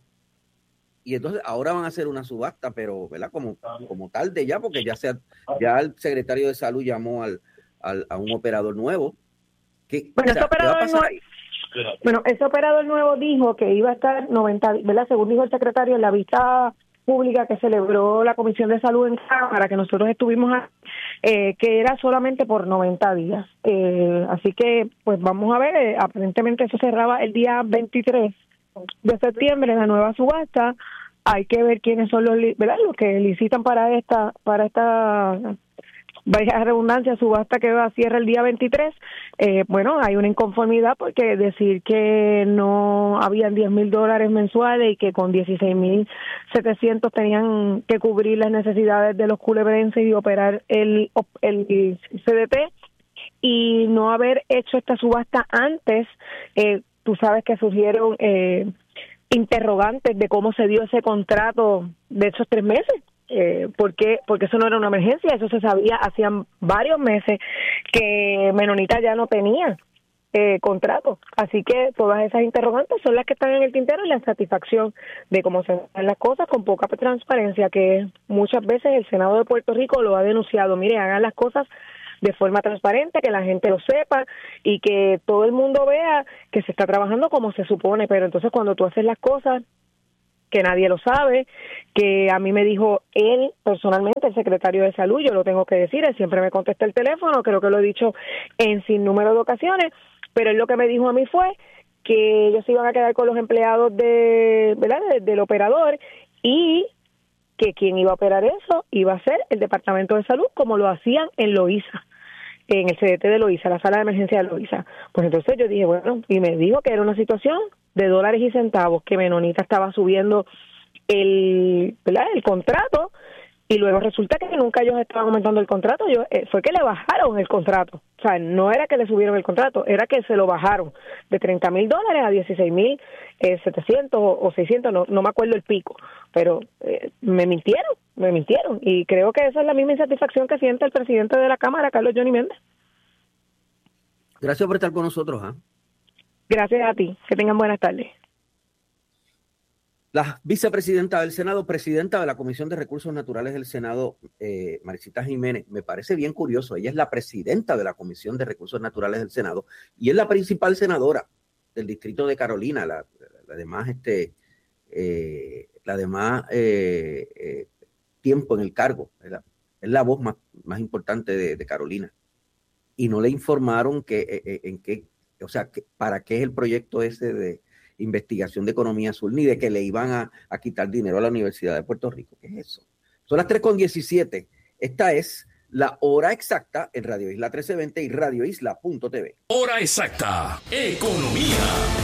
y entonces ahora van a hacer una subasta, pero ¿verdad? Como, como tarde ya, porque ya, sea, ya el secretario de salud llamó al, al, a un operador nuevo. ¿Qué, bueno, o sea, ese operador ¿qué va a pasar ahí? Bueno, ese operador nuevo dijo que iba a estar noventa, ¿verdad? Según dijo el secretario en la vista pública que celebró la Comisión de Salud en Cámara, que nosotros estuvimos a, eh, que era solamente por noventa días. Eh, así que, pues vamos a ver, eh, aparentemente eso cerraba el día veintitrés de septiembre, la nueva subasta. Hay que ver quiénes son los, ¿verdad?, los que licitan para esta, para esta... vaya redundancia, subasta que va a cierre el día veintitrés. Eh, bueno, hay una inconformidad porque decir que no habían diez mil dólares mensuales y que con dieciséis mil setecientos tenían que cubrir las necesidades de los culebrenses y operar el, el C D T, y no haber hecho esta subasta antes. Eh, tú sabes que surgieron eh, interrogantes de cómo se dio ese contrato de esos tres meses. Eh, porque porque eso no era una emergencia, eso se sabía hacían varios meses que Menonita ya no tenía eh, contrato, así que todas esas interrogantes son las que están en el tintero y la insatisfacción de cómo se hacen las cosas con poca transparencia, que muchas veces el Senado de Puerto Rico lo ha denunciado. Mire, hagan las cosas de forma transparente, que la gente lo sepa y que todo el mundo vea que se está trabajando como se supone, pero entonces cuando tú haces las cosas que nadie lo sabe, que a mí me dijo él personalmente, el secretario de Salud, yo lo tengo que decir, él siempre me contesta el teléfono, creo que lo he dicho en sin número de ocasiones, pero él lo que me dijo a mí fue que ellos se iban a quedar con los empleados de, ¿verdad?, de, del operador, y que quien iba a operar eso iba a ser el Departamento de Salud, como lo hacían en Loíza, en el C D T de Loíza, la sala de emergencia de Loíza. Pues entonces yo dije, bueno, y me dijo que era una situación de dólares y centavos, que Menonita estaba subiendo el, ¿verdad?, el contrato, y luego resulta que nunca ellos estaban aumentando el contrato, yo, eh, fue que le bajaron el contrato, o sea, no era que le subieron el contrato, era que se lo bajaron de treinta mil dólares a dieciséis mil setecientos o seiscientos, no, no me acuerdo el pico, pero eh, me mintieron, me mintieron, y creo que esa es la misma insatisfacción que siente el presidente de la Cámara, Carlos Johnny Méndez. Gracias por estar con nosotros, ¿eh? Gracias a ti, que tengan buenas tardes. La vicepresidenta del Senado, presidenta de la Comisión de Recursos Naturales del Senado, eh, Maricita Jiménez, me parece bien curioso. Ella es la presidenta de la Comisión de Recursos Naturales del Senado y es la principal senadora del distrito de Carolina, la, la demás, este, eh, la demás eh, eh, tiempo en el cargo. Es la, es la voz más, más importante de, de Carolina. Y no le informaron que, eh, en qué, o sea, que, para qué es el proyecto ese de investigación de economía azul, ni de que le iban a, a quitar dinero a la Universidad de Puerto Rico. ¿Qué es eso? Son las tres con diecisiete. Esta es la hora exacta en Radio Isla trece veinte y radio isla punto t v. Hora exacta, economía.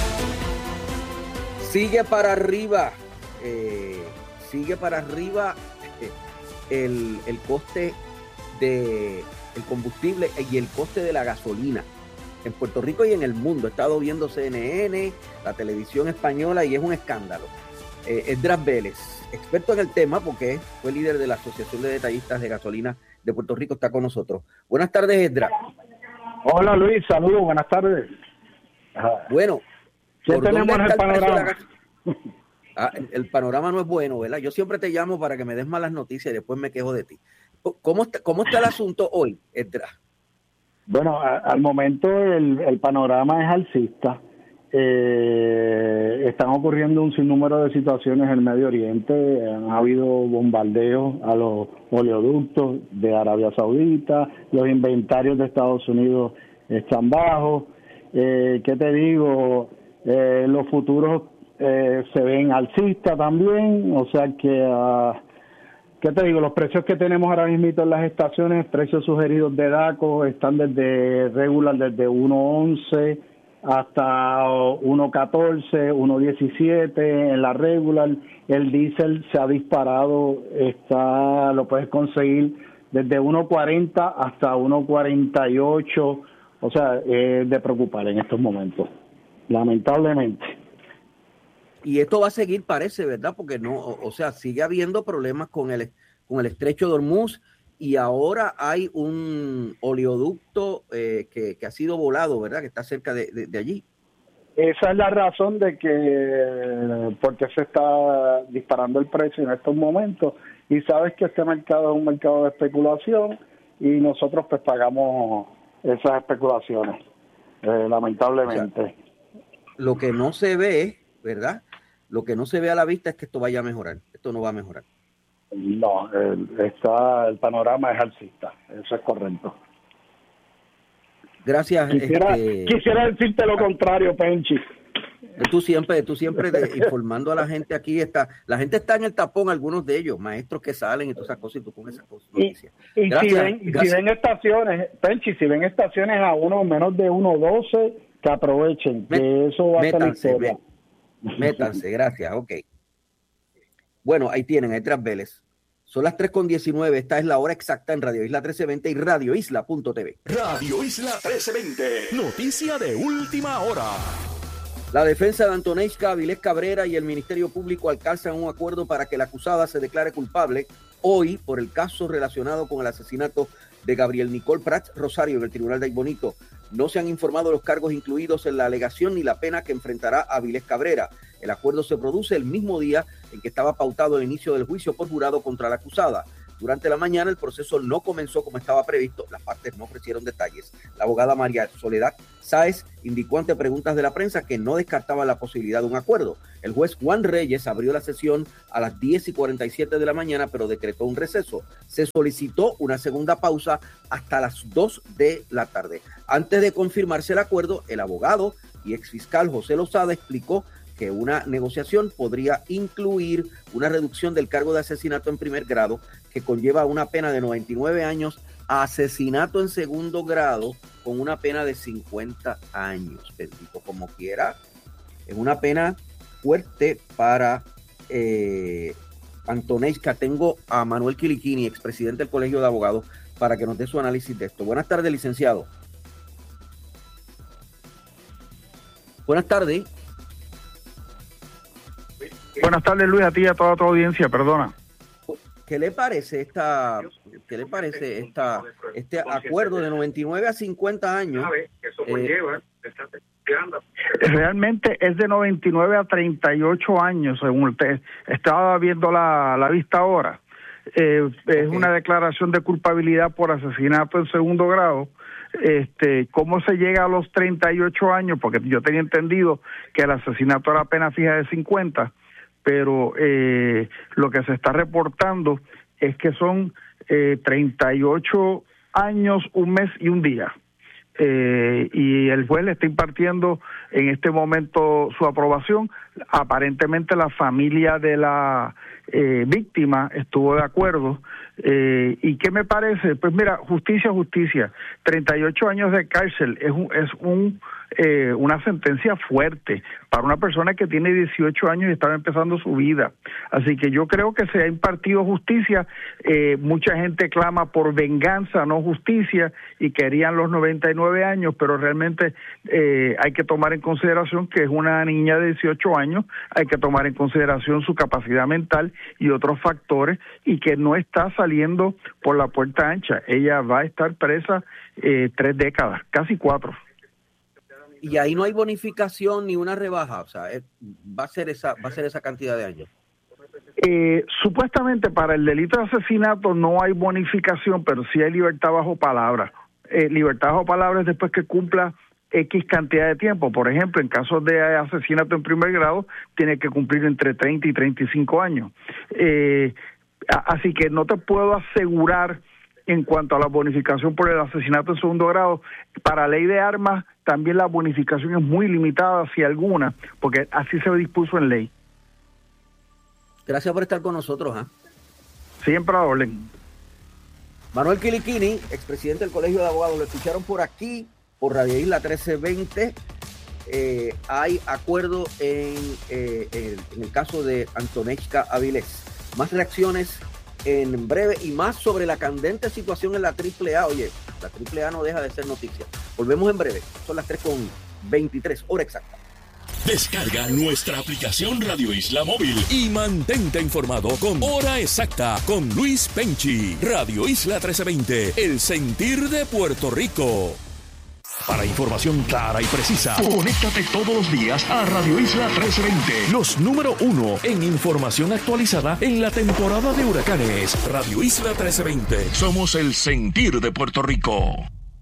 Sigue para arriba, eh, sigue para arriba eh, el, el coste de el combustible y el coste de la gasolina en Puerto Rico y en el mundo. He estado viendo C N N, la televisión española, y es un escándalo. Eh, Esdras Vélez, experto en el tema porque fue líder de la Asociación de Detallistas de Gasolina de Puerto Rico, está con nosotros. Buenas tardes, Esdras. Hola, Luis, saludos, buenas tardes. Bueno, ¿qué tenemos en el panorama? El, ah, el, el panorama no es bueno, ¿verdad? Yo siempre te llamo para que me des malas noticias y después me quejo de ti. ¿Cómo está, cómo está el asunto hoy, Esdras? Bueno, a, al momento el, el panorama es alcista. Eh, están ocurriendo un sinnúmero de situaciones en el Medio Oriente. Han habido bombardeos a los oleoductos de Arabia Saudita. Los inventarios de Estados Unidos están bajos. Eh, ¿Qué te digo? Eh, los futuros eh, se ven alcistas también. O sea que... Uh, ¿Qué te digo? Los precios que tenemos ahora mismo en las estaciones, precios sugeridos de DACO, están desde regular, desde uno once hasta uno catorce, uno diecisiete en la regular. El diésel se ha disparado, está lo puedes conseguir desde uno cuarenta hasta uno cuarenta y ocho. O sea, es de preocupar en estos momentos, lamentablemente. Y esto va a seguir, parece, ¿verdad? Porque no, o, o sea, sigue habiendo problemas con el, con el estrecho de Hormuz y ahora hay un oleoducto eh, que, que ha sido volado, ¿verdad? Que está cerca de, de, de allí. Esa es la razón de que, porque se está disparando el precio en estos momentos. Y sabes que este mercado es un mercado de especulación y nosotros pues pagamos esas especulaciones, eh, lamentablemente. O sea, lo que no se ve, ¿verdad? Lo que no se ve a la vista es que esto vaya a mejorar. Esto no va a mejorar. No, el, está, el panorama es alcista. Eso es correcto. Gracias. Quisiera, este, quisiera decirte lo contrario, Penchi. Tú siempre, tú siempre de, informando a la gente aquí. Está, la gente está en el tapón, algunos de ellos, maestros que salen y todas esas cosas, y tú con esas cosas. Y, y, si ven, y si ven estaciones, Penchi, si ven estaciones a uno menos de uno doce, que aprovechen, que Met, eso va a ser la historia. Métanse, gracias, ok. Bueno, ahí tienen, Esdras Vélez, Son las tres con diecinueve. Esta es la hora exacta en Radio Isla trece veinte y Radio Isla punto t v. Radio Isla trece veinte. Noticia de última hora. La defensa de Antoneska Avilés Cabrera y el Ministerio Público alcanzan un acuerdo para que la acusada se declare culpable hoy por el caso relacionado con el asesinato de Gabriel Nicole Prats Rosario en el Tribunal de Aybonito. No se han informado los cargos incluidos en la alegación ni la pena que enfrentará Avilés Cabrera. El acuerdo se produce el mismo día en que estaba pautado el inicio del juicio por jurado contra la acusada. Durante la mañana el proceso no comenzó como estaba previsto, las partes no ofrecieron detalles. La abogada María Soledad Sáez indicó ante preguntas de la prensa que no descartaba la posibilidad de un acuerdo. El juez Juan Reyes abrió la sesión a las diez y cuarenta y siete de la mañana, pero decretó un receso. Se solicitó una segunda pausa hasta las dos de la tarde. Antes de confirmarse el acuerdo, el abogado y exfiscal José Lozada explicó que una negociación podría incluir una reducción del cargo de asesinato en primer grado que conlleva una pena de noventa y nueve años a asesinato en segundo grado con una pena de cincuenta años. Bendito como quiera. Es una pena fuerte para eh, Antoneska. Tengo a Manuel Quiliquini, expresidente del Colegio de Abogados, para que nos dé su análisis de esto. Buenas tardes, licenciado. Buenas tardes. Buenas tardes, Luis, a ti y a toda tu audiencia, perdona. ¿Qué le parece esta, qué le parece esta, este acuerdo de noventa y nueve a cincuenta años? Eh, Realmente es de noventa y nueve a treinta y ocho años, según usted estaba viendo la, la vista ahora. Eh, es okay. Una declaración de culpabilidad por asesinato en segundo grado. Este, ¿cómo se llega a los treinta y ocho años? Porque yo tenía entendido que el asesinato era pena fija de cincuenta. Pero eh, lo que se está reportando es que son eh, treinta y ocho años, un mes y un día. Eh, y el juez le está impartiendo en este momento su aprobación. Aparentemente la familia de la eh, víctima estuvo de acuerdo. Eh, ¿Y qué me parece? Pues mira, justicia, justicia. treinta y ocho años de cárcel es un... Es un Eh, una sentencia fuerte para una persona que tiene dieciocho años y estaba empezando su vida. Así que yo creo que se ha impartido justicia. Eh, mucha gente clama por venganza, no justicia, y querían los noventa y nueve años, pero realmente eh, hay que tomar en consideración que es una niña de dieciocho años, hay que tomar en consideración su capacidad mental y otros factores, y que no está saliendo por la puerta ancha. Ella va a estar presa eh, tres décadas, casi cuatro. Y ahí no hay bonificación ni una rebaja, o sea, es, va a ser esa va a ser esa cantidad de años. Eh, supuestamente para el delito de asesinato no hay bonificación, pero sí hay libertad bajo palabra. Eh, libertad bajo palabra es después que cumpla X cantidad de tiempo. Por ejemplo, en casos de asesinato en primer grado, tiene que cumplir entre treinta y treinta y cinco años. Eh, así que no te puedo asegurar en cuanto a la bonificación por el asesinato en segundo grado. Para ley de armas, también la bonificación es muy limitada, si alguna, porque así se dispuso en ley. Gracias por estar con nosotros. ¿eh? Siempre a orden. Manuel Quiliquini, expresidente del Colegio de Abogados, lo escucharon por aquí, por Radio Isla trece veinte. Eh, hay acuerdo en, eh, en, en el caso de Antoneska Avilés. Más reacciones en breve y más sobre la candente situación en la triple A. Oye, la triple A no deja de ser noticia. Volvemos en breve. Son las tres con veintitrés, hora exacta. Descarga nuestra aplicación Radio Isla Móvil y mantente informado con Hora Exacta con Luis Penchi. Radio Isla trece veinte, el sentir de Puerto Rico. Para información clara y precisa, conéctate todos los días a Radio Isla trece veinte. Los número uno en información actualizada en la temporada de huracanes. Radio Isla trece veinte. Somos el sentir de Puerto Rico.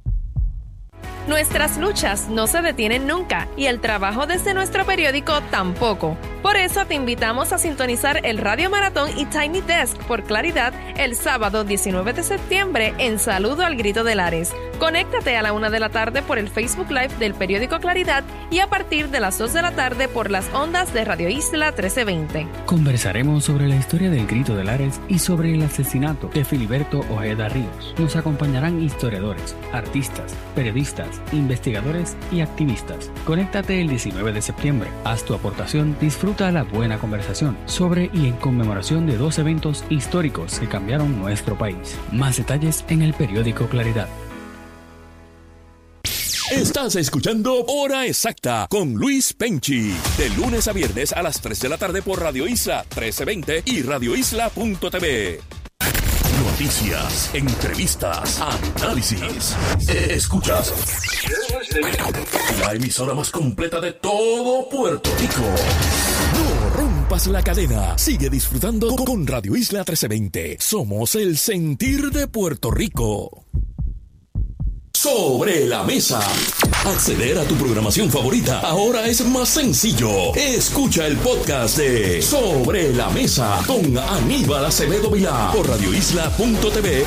Nuestras luchas no se detienen nunca y el trabajo desde nuestro periódico tampoco. Por eso te invitamos a sintonizar el Radio Maratón y Tiny Desk por Claridad el sábado diecinueve de septiembre en Saludo al Grito de Lares. Conéctate a la una de la tarde por el Facebook Live del periódico Claridad y a partir de las dos de la tarde por las ondas de Radio Isla trece veinte. Conversaremos sobre la historia del Grito de Lares y sobre el asesinato de Filiberto Ojeda Ríos. Nos acompañarán historiadores, artistas, periodistas, investigadores y activistas. Conéctate el diecinueve de septiembre. Haz tu aportación, disfruta disfruta la buena conversación sobre y en conmemoración de dos eventos históricos que cambiaron nuestro país. Más detalles en el periódico Claridad. Estás escuchando Hora Exacta con Luis Penchi, de lunes a viernes a las tres de la tarde por Radio Isla trece veinte y radio isla punto t v. Noticias, entrevistas, análisis. Escuchas la emisora más completa de todo Puerto Rico. No rompas la cadena. Sigue disfrutando con Radio Isla trece veinte. Somos el sentir de Puerto Rico. Sobre la mesa. Acceder a tu programación favorita ahora es más sencillo. Escucha el podcast de Sobre la Mesa con Aníbal Acevedo Vilá por radio isla punto t v